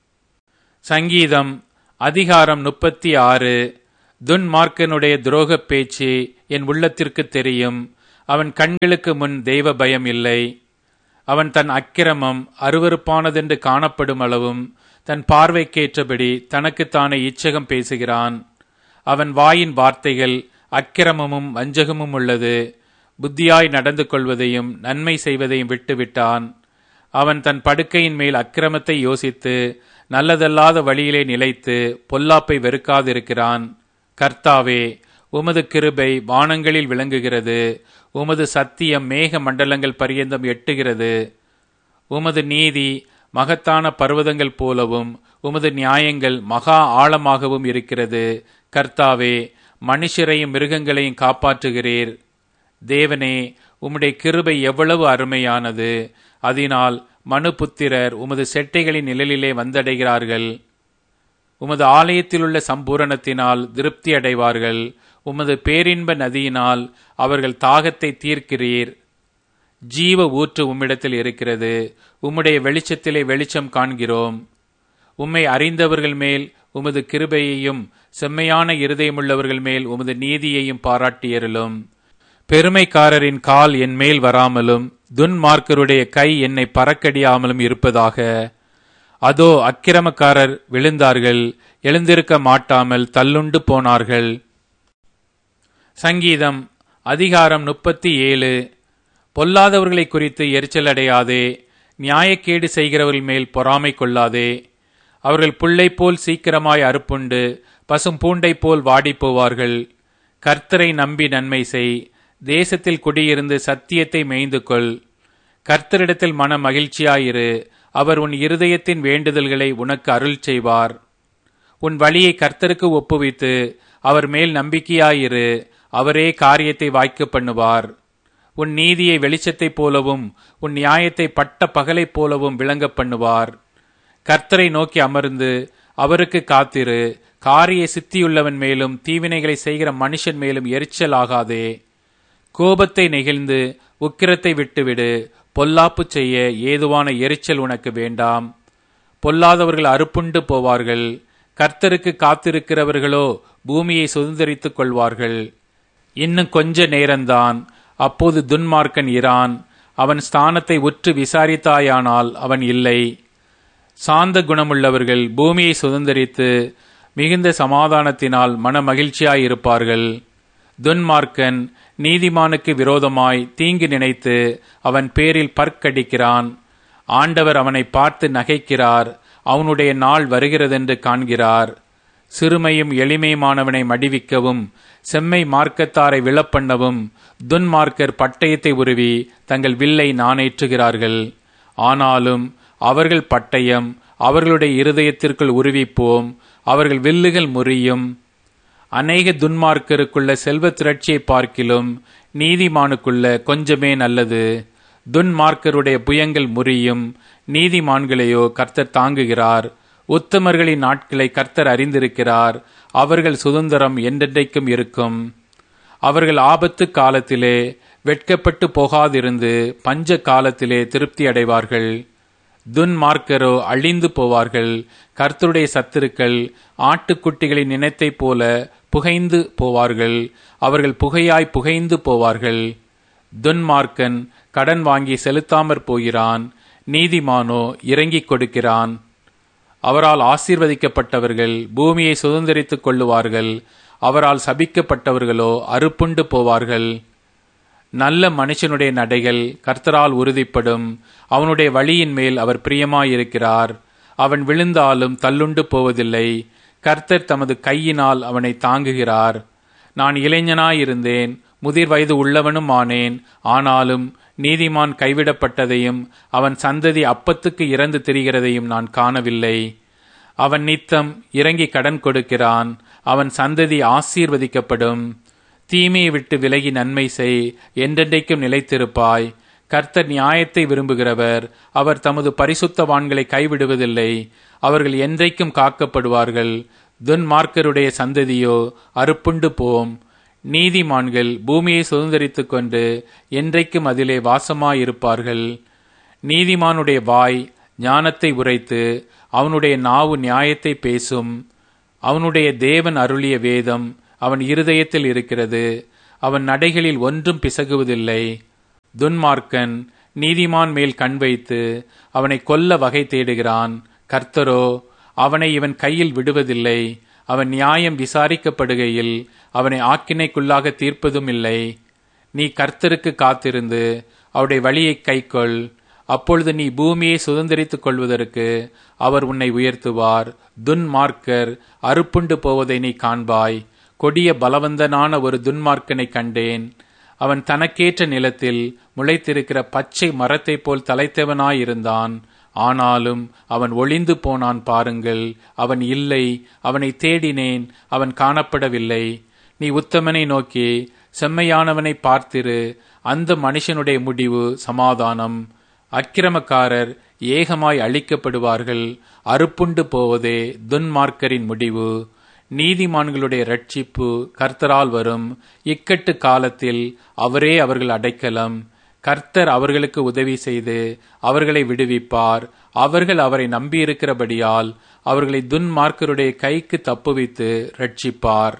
சங்கீதம் அதிகாரம் முப்பத்தி ஆறு. துன்மார்க்கனுடைய துரோகப் பேச்சு என் உள்ளத்திற்கு தெரியும். அவன் கண்களுக்கு முன் தெய்வ பயம் இல்லை. அவன் தன் அக்கிரமம் அருவருப்பானதென்று காணப்படும் அளவும் தன் பார்வைக்கேற்றபடி தனக்குத்தானே இச்சகம் பேசுகிறான். அவன் வாயின் வார்த்தைகள் அக்கிரமமும் வஞ்சகமும் உள்ளது. புத்தியாய் நடந்து கொள்வதையும் நன்மை செய்வதையும் விட்டுவிட்டான். அவன் தன் படுக்கையின் மேல் அக்கிரமத்தை யோசித்து நல்லதல்லாத வழியிலே நிலைத்து பொல்லாப்பை வெறுக்காதிருக்கிறான். கர்த்தாவே, உமது கிருபை வானங்களில் விளங்குகிறது. உமது சத்தியம் மேக மண்டலங்கள் பரியந்தம் எட்டுகிறது. உமது நீதி மகத்தான பர்வதங்கள் போலவும் உமது நியாயங்கள் மகா ஆழமாகவும் இருக்கிறது. கர்த்தாவே, மனுஷரையும் மிருகங்களையும் காப்பாற்றுகிறீர். தேவனே, உம்முடைய கிருபை எவ்வளவு அருமையானது! அதனால் மனுபுத்திரர் உமது செட்டைகளின் நிழலிலே வந்தடைகிறார்கள். உமது ஆலயத்திலுள்ள சம்பூரணத்தினால் திருப்தி அடைவார்கள். உமது பேரின்ப நதியினால் அவர்கள் தாகத்தை தீர்க்கிறீர். ஜீவ ஊற்று உம்மிடத்தில் இருக்கிறது. உம்முடைய வெளிச்சத்திலே வெளிச்சம் காண்கிறோம். உம்மை அறிந்தவர்கள் மேல் உமது கிருபையையும் செம்மையான இருதயமுள்ளவர்கள் மேல் உமது நீதியையும் பாராட்டியருளும். பெருமைக்காரரின் கால் என் மேல் வராமலும் துன்மார்க்கருடைய கை என்னை பறக்கடியாமலும் இருப்பதாக. அதோ, அக்கிரமக்காரர் விழுந்தார்கள், எழுந்திருக்க மாட்டாமல் தள்ளுண்டு போனார்கள். சங்கீதம் அதிகாரம் முப்பத்தி ஏழு. பொல்லாதவர்களை குறித்து எரிச்சலடையாதே. நியாயக்கேடு செய்கிறவர்கள் மேல் பொறாமை கொள்ளாதே. அவர்கள் புல்லை போல் சீக்கிரமாய் அறுப்புண்டு பசும் பூண்டை போல் வாடி போவார்கள். கர்த்தரை நம்பி நன்மை செய். தேசத்தில் குடியிருந்து சத்தியத்தை மேய்ந்து கொள். கர்த்தரிடத்தில் மன மகிழ்ச்சியாயிரு. அவர் உன் இருதயத்தின் வேண்டுதல்களை உனக்கு அருள் செய்வார். உன் வழியை கர்த்தருக்கு ஒப்புவித்து அவர் மேல் நம்பிக்கையாயிரு. அவரே காரியத்தை வாய்க்க பண்ணுவார். உன் நீதியை வெளிச்சத்தைப் போலவும் உன் நியாயத்தை பட்ட பகலைப் போலவும் விளங்க பண்ணுவார். கர்த்தரை நோக்கி அமர்ந்து அவருக்கு காத்திரு. காரிய சித்தியுள்ளவன் மேலும் தீவினைகளை செய்கிற மனுஷன் மேலும் எரிச்சல் ஆகாதே. கோபத்தை நெகிழ்ந்து உக்கிரத்தை விட்டுவிடு. பொல்லாப்பு செய்ய ஏதுவான எரிச்சல் உனக்கு வேண்டாம். பொல்லாதவர்கள் அறுப்புண்டு போவார்கள். கர்த்தருக்கு காத்திருக்கிறவர்களோ பூமியை சுதந்தரித்துக் கொள்வார்கள். இன்னும் கொஞ்ச நேரம்தான், அப்போது துன்மார்க்கன் இரான். அவன் ஸ்தானத்தை உற்று விசாரித்தாயானால் அவன் இல்லை. சாந்த குணமுள்ளவர்கள் பூமியை சுதந்தரித்து மிகுந்த சமாதானத்தினால் மன மகிழ்ச்சியாயிருப்பார்கள். துன்மார்க்கன் நீதிமானுக்கு விரோதமாய் தீங்கு நினைத்து அவன் பேரில் பற்கடிக்கிறான். ஆண்டவர் அவனை பார்த்து நகைக்கிறார். அவனுடைய நாள் வருகிறதென்று காண்கிறார். சிறுமையும் எளிமையுமானவனை மடிவிக்கவும் செம்மை மார்க்கத்தாரை விழப்பண்ணவும் துன்மார்க்கர் பட்டயத்தை உருவி தங்கள் வில்லை நாணேற்றுகிறார்கள். ஆனாலும் அவர்கள் பட்டயம் அவர்களுடைய இருதயத்திற்குள் உருவிப்போம். அவர்கள் வில்லுகள் முறியும். அநேக துன்மார்க்கருக்குள்ள செல்வ திரட்சியை பார்க்கிலும் நீதிமானுக்குள்ள கொஞ்சமே நல்லது. துன்மார்க்கருடைய புயங்கள் முறியும். நீதிமான்களையோ கர்த்தர் தாங்குகிறார். உத்தமர்களின் நாட்களை கர்த்தர் அறிந்திருக்கிறார். அவர்கள் சுதந்திரம் என்றென்றைக்கும் இருக்கும். அவர்கள் ஆபத்து காலத்திலே வெட்கப்பட்டு போகாதிருந்து பஞ்ச காலத்திலே திருப்தி அடைவார்கள். துன்மார்க்கரோ அழிந்து போவார்கள். கர்த்தருடைய சத்துருக்கள் ஆட்டுக்குட்டிகளின் நினைத்தைப் போல புகைந்து போவார்கள். அவர்கள் புகையாய் புகைந்து போவார்கள். துன்மார்க்கன் கடன் வாங்கி செலுத்தாமற் போகிறான். நீதிமானோ இறங்கிக் கொடுக்கிறான். அவரால் ஆசீர்வதிக்கப்பட்டவர்கள் பூமியை சுதந்தரித்துக் கொள்ளுவார்கள். அவரால் சபிக்கப்பட்டவர்களோ அறுப்புண்டு போவார்கள். நல்ல மனுஷனுடைய நடைகள் கர்த்தரால் உறுதிப்படும். அவனுடைய வழியின் மேல் அவர் பிரியமாயிருக்கிறார். அவன் விழுந்தாலும் தள்ளுண்டு போவதில்லை. கர்த்தர் தமது கையினால் அவனை தாங்குகிறார். நான் இளைஞனாயிருந்தேன், முதிர் வயது உள்ளவனும் ஆனேன். ஆனாலும் நீதிமான் கைவிடப்பட்டதையும் அவன் சந்ததி அப்பத்துக்கு இறந்து திரிகிறதையும் நான் காணவில்லை. அவன் நித்தம் இறங்கி கடன் கொடுக்கிறான். அவன் சந்ததி ஆசீர்வதிக்கப்படும். தீமையை விட்டு விலகி நன்மை செய், என்றென்றைக்கும் நிலைத்திருப்பாய். கர்த்தர் நியாயத்தை விரும்புகிறவர். அவர் தமது பரிசுத்தவான்களை கைவிடுவதில்லை. அவர்கள் என்றைக்கும் காக்கப்படுவார்கள். துன்மார்க்கருடைய சந்ததியோ அறுப்புண்டு போம். நீதிமான்கள் பூமியை சுதந்தரித்துக் கொண்டு என்றைக்கும் அதிலே வாசமாயிருப்பார்கள். நீதிமானுடைய வாய் ஞானத்தை உரைத்து அவனுடைய நாவு நியாயத்தை பேசும். அவனுடைய தேவன் அருளிய வேதம் அவன் இருதயத்தில் இருக்கிறது. அவன் நடைகளில் ஒன்றும் பிசகுவதில்லை. துன்மார்க்கன் நீதிமான் மேல் கண் வைத்து அவனை கொல்ல வகை தேடுகிறான். கர்த்தரோ அவனை இவன் கையில் விடுவதில்லை. அவன் நியாயம் விசாரிக்கப்படுகையில் அவனை ஆக்கினைக்குள்ளாக தீர்ப்பதும் இல்லை. நீ கர்த்தருக்கு காத்திருந்து அவருடைய வழியை கைக்கொள். அப்பொழுது நீ பூமியை சுதந்தரித்துக் கொள்வதற்கு அவர் உன்னை உயர்த்துவார். துன்மார்க்கர் அறுப்புண்டு போவதை நீ காண்பாய். கொடிய பலவந்தனான ஒரு துன்மார்க்கனை கண்டேன். அவன் தனக்கேற்ற நிலத்தில் முளைத்திருக்கிற பச்சை மரத்தை போல் தலைத்தவனாயிருந்தான். ஆனாலும் அவன் ஒளிந்து போனான் பாருங்கள். அவன் இல்லை, அவனை தேடினேன், அவன் காணப்படவில்லை. நீ உத்தமனை நோக்கி செம்மையானவனை பார்த்திரு. அந்த மனுஷனுடைய முடிவு சமாதானம். அக்கிரமக்காரர் ஏகமாய் அழிக்கப்படுவார்கள். அறுப்புண்டு போவதே துன்மார்க்கரின் முடிவு. நீதிமான்களுடைய இரட்சிப்பு கர்த்தரால் வரும். இக்கட்டு காலத்தில் அவரே அவர்கள் அடைக்கலம். கர்த்தர் அவர்களுக்கு உதவி செய்து அவர்களை விடுவிப்பார். அவர்கள் அவரை நம்பியிருக்கிறபடியால் அவர்களை துன்மார்க்கருடைய கைக்கு தப்புவித்து இரட்சிப்பார்.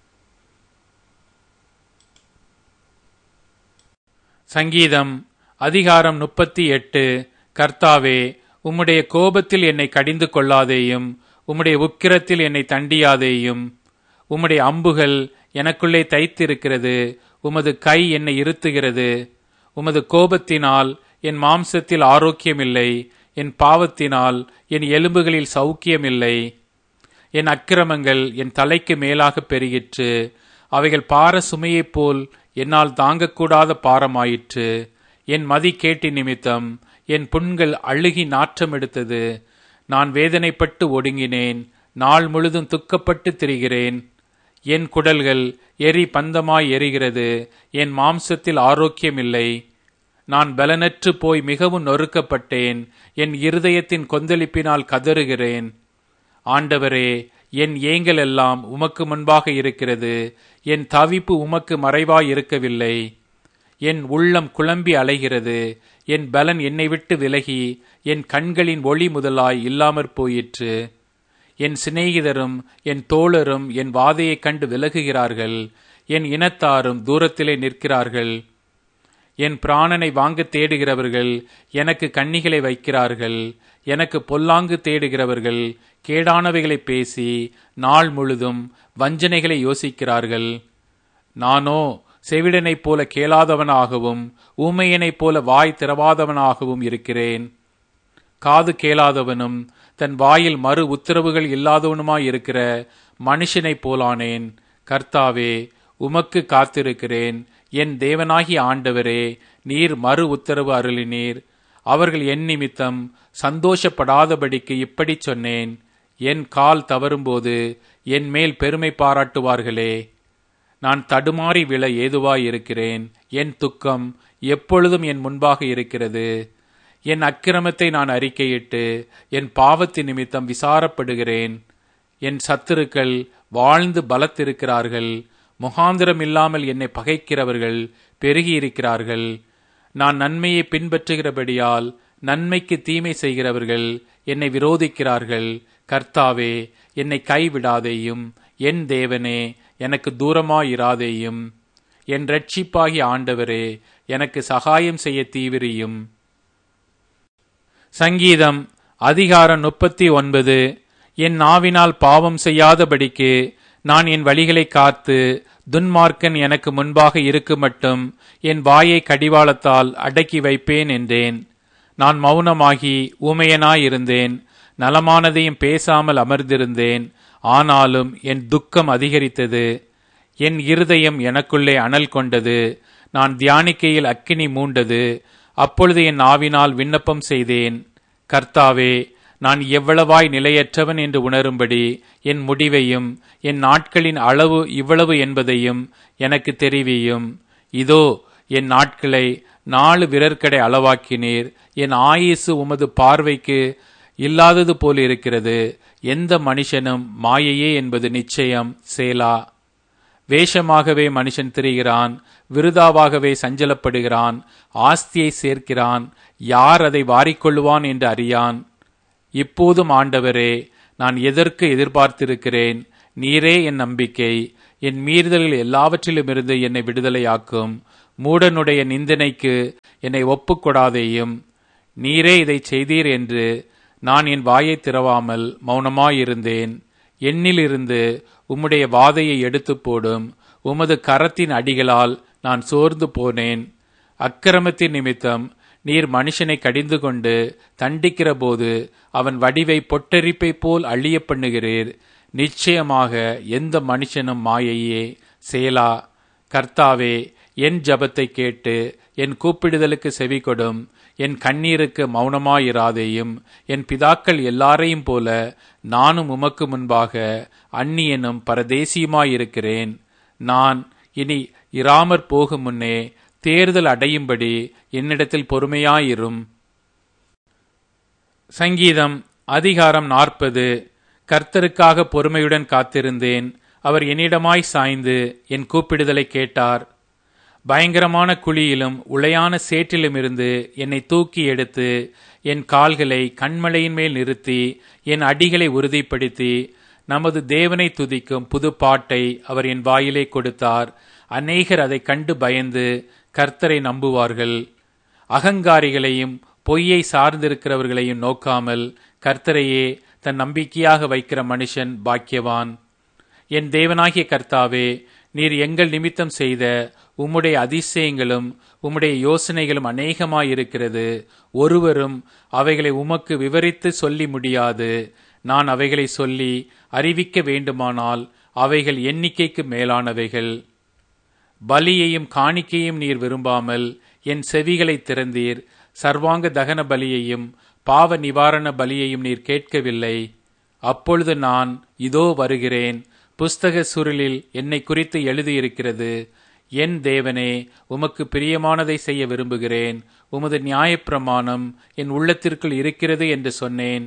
சங்கீதம் அதிகாரம் முப்பத்தி எட்டு. கர்த்தாவே, உம்முடைய கோபத்தில் என்னை கடிந்து கொள்ளாதேயும், உம்முடைய உக்கிரத்தில் என்னை தண்டியாதேயும். உம்முடைய அம்புகள் எனக்குள்ளே தைத்திருக்கிறது. உமது கை என்னை இருத்துகிறது. உமது கோபத்தினால் என் மாம்சத்தில் ஆரோக்கியமில்லை. என் பாவத்தினால் என் எலும்புகளில் சௌக்கியமில்லை. என் அக்கிரமங்கள் என் தலைக்கு மேலாக பெருகிற்று. அவைகள் பார சுமையைப் போல் என்னால் தாங்கக்கூடாத பாரமாயிற்று. என் மதி கேட்டி நிமித்தம் என் புண்கள் அழுகி நாற்றம் எடுத்தது. நான் வேதனைப்பட்டு ஒடுங்கினேன். நாள் முழுதும் துக்கப்பட்டு திரிகிறேன். என் குடல்கள் எரி பந்தமாய் எரிகிறது. என் மாம்சத்தில் ஆரோக்கியமில்லை. நான் பலனற்று போய் மிகவும் நொறுக்கப்பட்டேன். என் இருதயத்தின் கொந்தளிப்பினால் கதறுகிறேன். ஆண்டவரே, என் ஏங்கல் எல்லாம் உமக்கு முன்பாக இருக்கிறது. என் தவிப்பு உமக்கு மறைவாய் இருக்கவில்லை. என் உள்ளம் குழம்பி அலைகிறது. என் பலன் என்னை விட்டு விலகி என் கண்களின் ஒளி முதலாய் இல்லாமற் போயிற்று. என் சிநேகிதரும் என் தோழரும் என் வாதையைக் கண்டு விலகுகிறார்கள். என் இனத்தாரும் தூரத்திலே நிற்கிறார்கள். என் பிராணனை வாங்க தேடுகிறவர்கள் எனக்கு கண்ணிகளை வைக்கிறார்கள். எனக்கு பொல்லாங்கு தேடுகிறவர்கள் கேடானவைகளை பேசி நாள் முழுதும் வஞ்சனைகளை யோசிக்கிறார்கள். நானோ செவிடனைப் போல கேளாதவனாகவும் ஊமையனைப் போல வாய் திறவாதவனாகவும் இருக்கிறேன். காது கேளாதவனும் தன் வாயில் மறு உத்தரவுகள் இல்லாதவனுமாயிருக்கிற மனுஷனைப் போலானேன். கர்த்தாவே, உமக்கு காத்திருக்கிறேன். என் தேவனாகிய ஆண்டவரே, நீர் மறு உத்தரவு அருளினீர். அவர்கள் என் நிமித்தம் சந்தோஷப்படாதபடிக்கு இப்படி சொன்னேன். என் கால் தவறும்போது என் மேல் பெருமை பாராட்டுவார்களே. நான் தடுமாறி விழ ஏதுவாயிருக்கிறேன். என் துக்கம் எப்பொழுதும் என் முன்பாக இருக்கிறது. என் அக்கிரமத்தை நான் அறிக்கையிட்டு என் பாவத்தின் நிமித்தம் விசாரப்படுகிறேன். என் சத்துருக்கள் வாழ்ந்து பலத்திருக்கிறார்கள். முகாந்திரம் இல்லாமல் என்னை பகைக்கிறவர்கள் பெருகியிருக்கிறார்கள். நான் நன்மையை பின்பற்றுகிறபடியால் நன்மைக்கு தீமை செய்கிறவர்கள் என்னை விரோதிக்கிறார்கள். கர்த்தாவே, என்னை கைவிடாதேயும். என் தேவனே, எனக்கு தூரமாயிராதேயும். என் இரட்சிப்பாகிய ஆண்டவரே, எனக்கு சகாயம் செய்ய தீவிரியும். சங்கீதம் அதிகாரம் முப்பத்தி ஒன்பது. என் நாவினால் பாவம் செய்யாதபடிக்கு நான் என் வழிகளை காத்து துன்மார்க்கன் எனக்கு முன்பாக இருக்கு மட்டும் என் வாயை கடிவாளத்தால் அடக்கி வைப்பேன் என்றேன். நான் மௌனமாகி ஊமையனாயிருந்தேன். நலமானதையும் பேசாமல் அமர்ந்திருந்தேன். ஆனாலும் என் துக்கம் அதிகரித்தது. என் இருதயம் எனக்குள்ளே அனல் கொண்டது. நான் தியானிக்கையில் அக்கினி மூண்டது. அப்பொழுது என் ஆவினால் விண்ணப்பம் செய்தேன். கர்த்தாவே, நான் எவ்வளவாய் நிலையற்றவன் என்று உணரும்படி என் முடிவையும் என் நாட்களின் அளவு இவ்வளவு என்பதையும் எனக்கு தெரிவியும். இதோ, என் நாட்களை நாலு விரற்கடை அளவாக்கினீர். என் ஆயுசு உமது பார்வைக்கு இல்லாதது போல் இருக்கிறது. எந்த மனுஷனும் மாயையே என்பது நிச்சயம். சேலா. வேஷமாகவே மனுஷன் திரிகிறான், விருதாவாகவே சஞ்சலப்படுகிறான், ஆஸ்தியை சேர்க்கிறான், யார் அதை வாரிக்கொள்ளுவான் என்று அறியான். இப்போதும் ஆண்டவரே, நான் எதற்கு எதிர்பார்த்திருக்கிறேன்? நீரே என் நம்பிக்கை. என் மீறுதல்கள் எல்லாவற்றிலுமிருந்து என்னை விடுதலையாக்கும். மூடனுடைய நிந்தனைக்கு என்னை ஒப்புக்கொடாதேயும். நீரே இதை செய்தீர் என்று நான் என் வாயை திறவாமல் மௌனமாயிருந்தேன். என்னிலிருந்து உம்முடைய வாதையை எடுத்து போடும். உமது கரத்தின் அடிகளால் நான் சோர்ந்து போனேன். அக்கிரமத்தின் நிமித்தம் நீர் மனுஷனை கடிந்து கொண்டு தண்டிக்கிற போது அவன் வடிவை பொட்டரிப்பை போல் அழிய பண்ணுகிறீர். நிச்சயமாக எந்த மனுஷனும் மாயையே. சேலா. கர்த்தாவே, என் ஜபத்தை கேட்டு என் கூப்பிடுதலுக்கு செவி கொடும். என் கண்ணீருக்கு மௌனமாயிராதேயும். என் பிதாக்கள் எல்லாரையும் போல நானும் உமக்கு முன்பாக அந்நியனும் பரதேசியுமாயிருக்கிறேன். நான் இனி இராமற் போகும் முன்னே தேர்தல் அடையும்படி என்னிடத்தில் பொறுமையாயிரும். சங்கீதம் அதிகாரம் நாற்பது. கர்த்தருக்காக பொறுமையுடன் காத்திருந்தேன். அவர் என்னிடமாய் சாய்ந்து என் கூப்பிடுதலை கேட்டார். பயங்கரமான குழியிலும் உளையான சேற்றிலுமிருந்து என்னை தூக்கி எடுத்து என் கால்களை கண்மலையின் மேல் நிறுத்தி என் அடிகளை உறுதிப்படுத்தி நமது தேவனை துதிக்கும் புது பாட்டை அவர் என் வாயிலே கொடுத்தார். அநேகர் அதை கண்டு பயந்து கர்த்தரை நம்புவார்கள். அகங்காரிகளையும் பொய்யை சார்ந்திருக்கிறவர்களையும் நோக்காமல் கர்த்தரையே தன் நம்பிக்கையாக வைக்கிற மனுஷன் பாக்கியவான். என் தேவனாகிய கர்த்தாவே, நீர் எங்கள் நிமித்தம் செய்த உம்முடைய அதிசயங்களும் உம்முடைய யோசனைகளும் அநேகமாயிருக்கிறது. ஒருவரும் அவைகளை உமக்கு விவரித்து சொல்லி முடியாது. நான் அவைகளை சொல்லி அறிவிக்க வேண்டுமானால் அவைகள் எண்ணிக்கைக்கு மேலானவைகள். பலியையும் காணிக்கையும் நீர் விரும்பாமல் என் செவிகளை திறந்தீர். சர்வாங்க தகன பலியையும் பாவ நிவாரண பலியையும் நீர் கேட்கவில்லை. அப்பொழுது நான் இதோ வருகிறேன். புஸ்தக சுருளில் என்னை குறித்து எழுதியிருக்கிறது. என் தேவனே, உமக்கு பிரியமானதை செய்ய விரும்புகிறேன். உமது நியாயப்பிரமாணம் என் உள்ளத்திற்குள் இருக்கிறது என்று சொன்னேன்.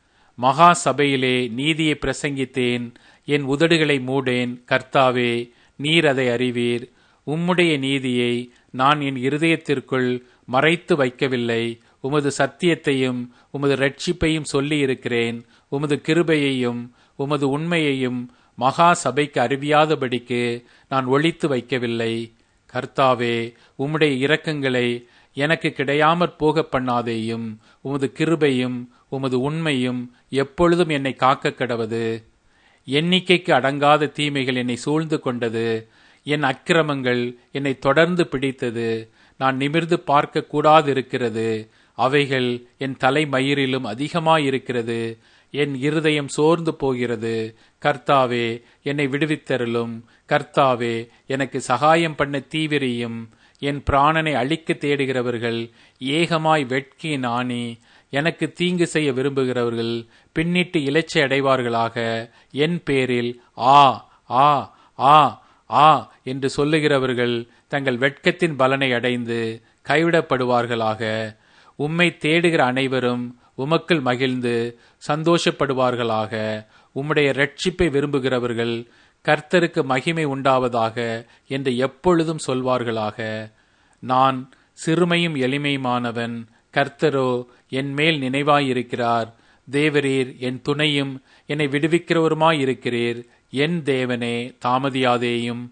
மகா சபையிலே நீதியை பிரசங்கித்தேன். என் உதடுகளை மூடேன். கர்த்தாவே, நீர் அதை அறிவீர். உம்முடைய நீதியை நான் என் இருதயத்திற்குள் மறைத்து வைக்கவில்லை. உமது சத்தியத்தையும் உமது இரட்சிப்பையும் சொல்லி இருக்கிறேன். உமது கிருபையையும் உமது உண்மையையும் மகா சபைக்கு அறிவியாதபடிக்கு நான் ஒளித்து வைக்கவில்லை. கர்த்தாவே, உம்முடைய இரக்கங்களை எனக்கு கிடையாமற் போக பண்ணாதேயும். உமது கிருபையும் உமது உண்மையும் எப்பொழுதும் என்னை காக்க கடவது. எண்ணிக்கைக்கு அடங்காத தீமைகள் என்னை சூழ்ந்து கொண்டது. என் அக்கிரமங்கள் என்னை தொடர்ந்து பிடித்தது. நான் நிமிர்ந்து பார்க்க கூடாதிருக்கிறது. அவைகள் என் தலைமயிரிலும் அதிகமாயிருக்கிறது. என் இருதயம் சோர்ந்து போகிறது. கர்த்தாவே, என்னை விடுவித்தருளும். கர்த்தாவே, எனக்கு சகாயம் பண்ண தீவிரியும். என் பிராணனை அழிக்க தேடுகிறவர்கள் ஏகமாய் வெட்கி நாணி எனக்கு தீங்கு செய்ய விரும்புகிறவர்கள் பின்னிட்டு இலச்சை அடைவார்களாக. என் பேரில் ஆ ஆ ஆ ஆ என்று சொல்லுகிறவர்கள் தங்கள் வெட்கத்தின் பலனை அடைந்து கைவிடப்படுவார்களாக. உம்மை தேடுகிற அனைவரும் உமக்குள் மகிழ்ந்து சந்தோஷப்படுவார்களாக. உம்முடைய இரட்சிப்பை விரும்புகிறவர்கள் கர்த்தருக்கு மகிமை உண்டாவதாக என்று எப்பொழுதும் சொல்வார்களாக. நான் சிறுமையும் எளிமையுமானவன். கர்த்தரோ என் மேல் நினைவாயிருக்கிறார். தேவரீர் என் துணையும் என்னை விடுவிக்கிறவருமாயிருக்கிறீர். என் தேவனே, தாமதியாதேயும்.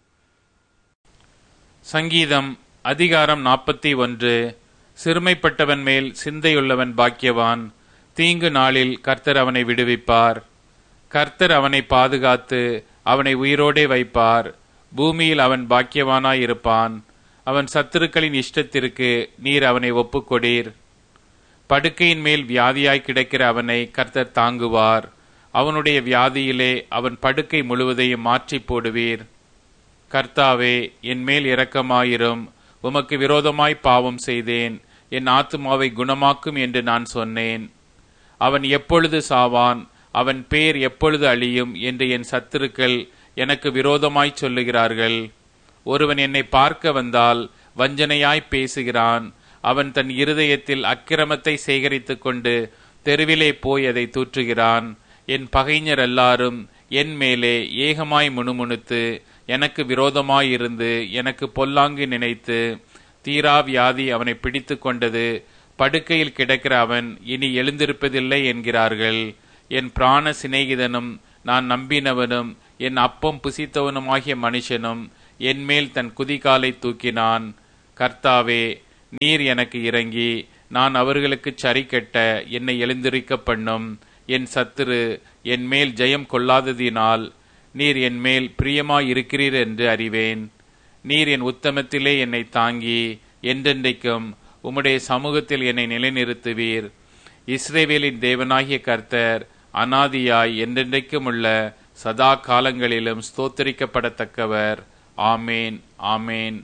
சங்கீதம் அதிகாரம் நாற்பத்தி ஒன்று. சிறுமைப்பட்டவன் மேல் சிந்தையுள்ளவன் பாக்கியவான். தீங்கு நாளில் கர்த்தர் அவனை விடுவிப்பார். கர்த்தர் அவனை பாதுகாத்து அவனை உயிரோடே வைப்பார். பூமியில் அவன் பாக்கியவானாயிருப்பான். அவன் சத்துருக்களின் இஷ்டத்திற்கு நீர் அவனை ஒப்புக்கொடீர். படுக்கையின் மேல் வியாதியாய் கிடக்கிற அவனை கர்த்தர் தாங்குவார். அவனுடைய வியாதியிலே அவன் படுக்கை முழுவதையும் மாற்றி போடுவீர். கர்த்தாவே, என் மேல் இரக்கமாயிரும். உமக்கு விரோதமாய் பாவம் செய்தேன். என் ஆத்துமாவை குணமாக்கும் என்று நான் சொன்னேன். அவன் எப்பொழுது சாவான்? அவன் பேர் எப்பொழுது அழியும் என்று என் சத்துருக்கள் எனக்கு விரோதமாய் சொல்லுகிறார்கள். ஒருவன் என்னை பார்க்க வந்தால் வஞ்சனையாய் பேசுகிறான். அவன் தன் இருதயத்தில் அக்கிரமத்தை சேகரித்துக் கொண்டு தெருவிலே போய் அதை தூற்றுகிறான். என் பகைஞர் எல்லாரும் என் மேலே ஏகமாய் முணுமுணுத்து எனக்கு விரோதமாயிருந்து எனக்கு பொல்லாங்கு நினைத்து தீரா வியாதி அவனை பிடித்து கொண்டது. படுக்கையில் கிடக்கிற அவன் இனி எழுந்திருப்பதில்லை என்கிறார்கள். என் பிராண சிநேகிதனும் நான் நம்பினவனும் என் அப்பம் புசித்தவனுமாகிய மனுஷனும் என்மேல் தன் குதிகாலை தூக்கினான். கர்த்தாவே, நீர் எனக்கு இறங்கி நான் அவர்களுக்கு சரி கட்ட என்னை எழுந்திருக்க பண்ணும். என் சத்துரு என் மேல் ஜெயம் கொள்ளாததினால் நீர் என் மேல் பிரியமாயிருக்கிறீர் என்று அறிவேன். நீர் என் உத்தமத்திலே என்னை தாங்கி என்றென்றைக்கும் உம்முடைய சமூகத்தில் என்னை நிலைநிறுத்துவீர். இஸ்ரவேலின் தேவனாகிய கர்த்தர் அநாதியாய் என்றென்றைக்கும் உள்ள சதா காலங்களிலும் ஸ்தோத்தரிக்கப்படத்தக்கவர். ஆமேன், ஆமேன்.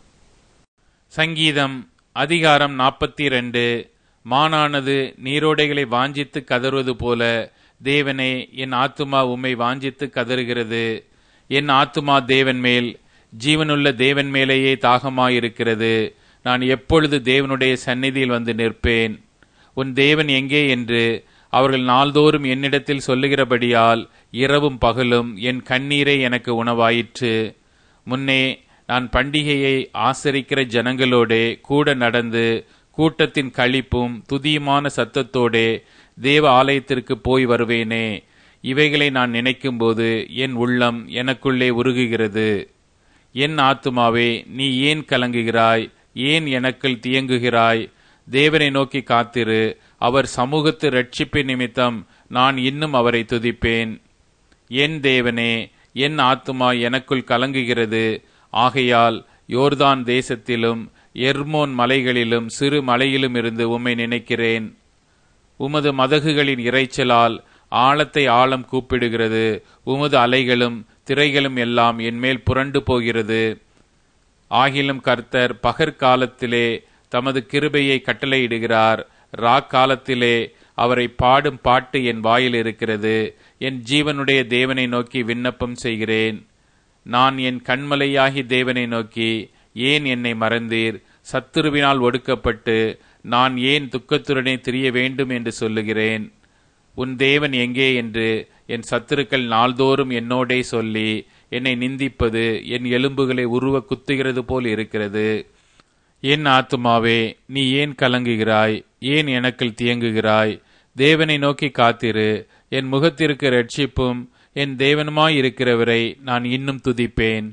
சங்கீதம் அதிகாரம் நாற்பத்தி இரண்டு. மானானது நீரோடைகளை வாஞ்சித்து கதறுவது போல தேவனே, என் ஆத்துமா உம்மை வாஞ்சித்து கதறுகிறது. என் ஆத்துமா தேவன் மேல், ஜீவனுள்ள தேவன் மேலேயே தாகமாயிருக்கிறது. நான் எப்பொழுது தேவனுடைய சந்நிதியில் வந்து நிற்பேன்? உன் தேவன் எங்கே என்று அவர்கள் நாள்தோறும் என்னிடத்தில் சொல்லுகிறபடியால் இரவும் பகலும் என் கண்ணீரை எனக்கு உணவாயிற்று. முன்னே நான் பண்டிகையை ஆசரிக்கிற ஜனங்களோடே கூட நடந்து கூட்டத்தின் களிப்பும் துதியுமான சத்தத்தோடே தேவ ஆலயத்திற்கு போய் வருவேனே. இவைகளை நான் நினைக்கும்போது என் உள்ளம் எனக்குள்ளே உருகுகிறது. என் ஆத்துமாவே, நீ ஏன் கலங்குகிறாய்? ஏன் எனக்குள் தியங்குகிறாய்? தேவனை நோக்கி காத்திரு. அவர் சமூகத்து இரட்சிப்பு நிமித்தம் நான் இன்னும் அவரை துதிப்பேன். என் தேவனே, என் ஆத்துமா எனக்குள் கலங்குகிறது. ஆகையால் யோர்தான் தேசத்திலும் எர்மோன் மலைகளிலும் சிறு மலையிலும் இருந்து உம்மை நினைக்கிறேன். உமது மதகுகளின் இறைச்சலால் ஆழத்தை ஆழம் கூப்பிடுகிறது. உமது அலைகளும் திரைகளும் எல்லாம் என்மேல் புரண்டு போகிறது. ஆகிலும் கர்த்தர் பகற்காலத்திலே தமது கிருபையை கட்டளையிடுகிறார். ராக்காலத்திலே அவரை பாடும் பாட்டு என் வாயில் இருக்கிறது. என் ஜீவனுடைய தேவனை நோக்கி விண்ணப்பம் செய்கிறேன். நான் என் கண்மலையாகி தேவனை நோக்கி, ஏன் என்னை மறந்தீர்? சத்துருவினால் ஒடுக்கப்பட்டு நான் ஏன் துக்கத்துடனே திரிய வேண்டும் என்று சொல்லுகிறேன். உன் தேவன் எங்கே என்று என் சத்துருக்கள் நாள்தோறும் என்னோடே சொல்லி என்னை நிந்திப்பது என் எலும்புகளை உருவ குத்துகிறது போல் இருக்கிறது. என் ஆத்துமாவே, நீ ஏன் கலங்குகிறாய்? ஏன் எனக்குள் தியங்குகிறாய்? தேவனை நோக்கி காத்திரு. என் முகத்திற்கு இரட்சிப்பும் என் தேவனுமாயிருக்கிறவரை நான் இன்னும் துதிப்பேன்.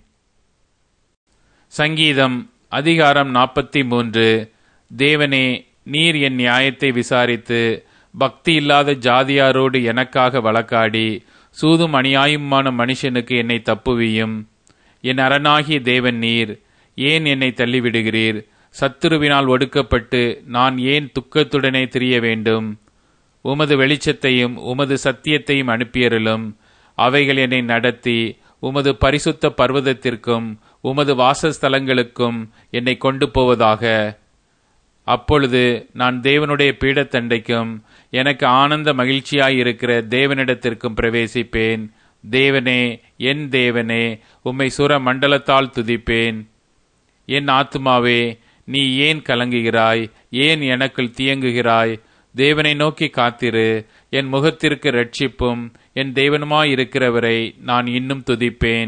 சங்கீதம் அதிகாரம் நாற்பத்தி மூன்று. தேவனே, நீர் என் நியாயத்தை விசாரித்து பக்தி இல்லாத ஜாதியாரோடு எனக்காக வழக்காடி சூதும் அநியாயமான மனுஷனுக்கு என்னை தப்புவியும். என் அரணாகிய தேவன் நீர். ஏன் என்னை தள்ளிவிடுகிறீர்? சத்துருவினால் ஒடுக்கப்பட்டு நான் ஏன் துக்கத்துடனே திரிய வேண்டும்? உமது வெளிச்சத்தையும் உமது சத்தியத்தையும் அனுப்பியருளும். அவைகள் என்னை நடத்தி உமது பரிசுத்த பர்வதத்திற்கும் உமது வாசஸ்தலங்களுக்கும் என்னை கொண்டு போவதாக. அப்பொழுது நான் தேவனுடைய பீடத்தண்டைக்கும் எனக்கு ஆனந்த மகிழ்ச்சியாயிருக்கிற தேவனிடத்திற்கும் பிரவேசிப்பேன். தேவனே, என் தேவனே, உம்மை சுர மண்டலத்தால் துதிப்பேன். என் ஆத்துமாவே, நீ ஏன் கலங்குகிறாய்? ஏன் எனக்குள் தியங்குகிறாய்? தேவனை நோக்கி காத்திரு. என் முகத்திற்கு இரட்சிப்பும் என் தேவனுமாயிருக்கிறவரை நான் இன்னும் துதிப்பேன்.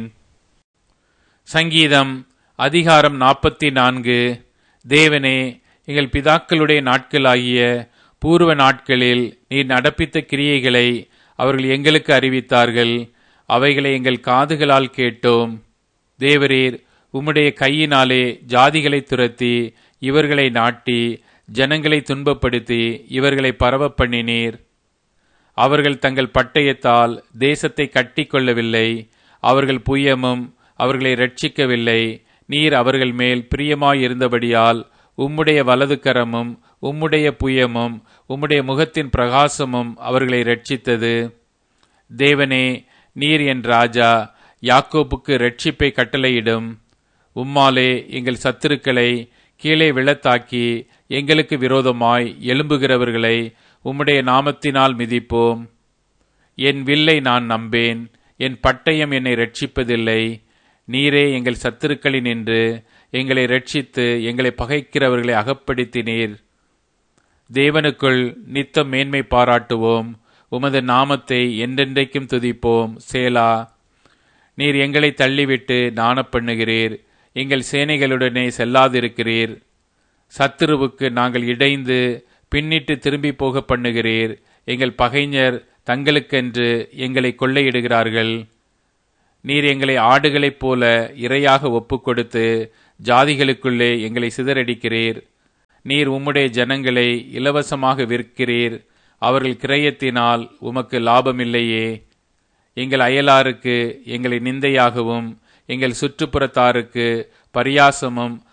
சங்கீதம் அதிகாரம் நாற்பத்தி நான்கு. தேவனே, எங்கள் பிதாக்களுடைய நாட்களாகிய பூர்வ நாட்களில் நீர் நடப்பித்த கிரியைகளை அவர்கள் எங்களுக்கு அறிவித்தார்கள். அவைகளை எங்கள் காதுகளால் கேட்டோம். தேவரீர் உம்முடைய கையினாலே ஜாதிகளை துரத்தி இவர்களை நாட்டி ஜனங்களை துன்பப்படுத்தி இவர்களை பரவ பண்ணினீர். அவர்கள் தங்கள் பட்டயத்தால் தேசத்தை கட்டி கொள்ளவில்லை. அவர்கள் புயமும் அவர்களை இரட்சிக்கவில்லை. நீர் அவர்கள் மேல் பிரியமாயிருந்தபடியால் உம்முடைய வலது கரமும் உம்முடைய புயமும் உம்முடைய முகத்தின் பிரகாசமும் அவர்களை இரட்சித்தது. தேவனே, நீர் என் ராஜா. யாக்கோபுக்கு இரட்சிப்பை கட்டளையிடும். உம்மாலே எங்கள் சத்துருக்களை கீழே விழத்தாக்கி எங்களுக்கு விரோதமாய் எழும்புகிறவர்களை உம்முடைய நாமத்தினால் மிதிப்போம். என் வில்லை நான் நம்பேன். என் பட்டயம் என்னை இரட்சிப்பதில்லை. நீரே எங்கள் சத்துருக்களின் என்று எங்களை இரட்சித்து எங்களை பகைக்கிறவர்களை அகப்படுத்தினீர். தேவனுக்குள் நித்தம் மேன்மை பாராட்டுவோம். உமது நாமத்தை என்றென்றைக்கும் துதிப்போம். சேலா. நீர் எங்களை தள்ளிவிட்டு நாணப்பண்ணுகிறீர். எங்கள் சேனைகளுடனே செல்லாதிருக்கிறீர். சத்துருவுக்கு நாங்கள் இடைந்து பின்னிட்டு திரும்பி போக பண்ணுகிறீர். எங்கள் பகைஞர் தங்களுக்கென்று எங்களை கொள்ளையிடுகிறார்கள். நீர் எங்களை ஆடுகளைப் போல இரையாக ஒப்பு கொடுத்து ஜாதிகளுக்குள்ளே எங்களை சிதறடிக்கிறீர். நீர் உம்முடைய ஜனங்களை இலவசமாக விற்கிறீர். அவர்கள் கிரயத்தினால் உமக்கு லாபமில்லையே. எங்கள் அயலாருக்கு எங்களை நிந்தையாகவும் எங்கள் சுற்றுப்புறத்தாருக்கு பரியாசமும்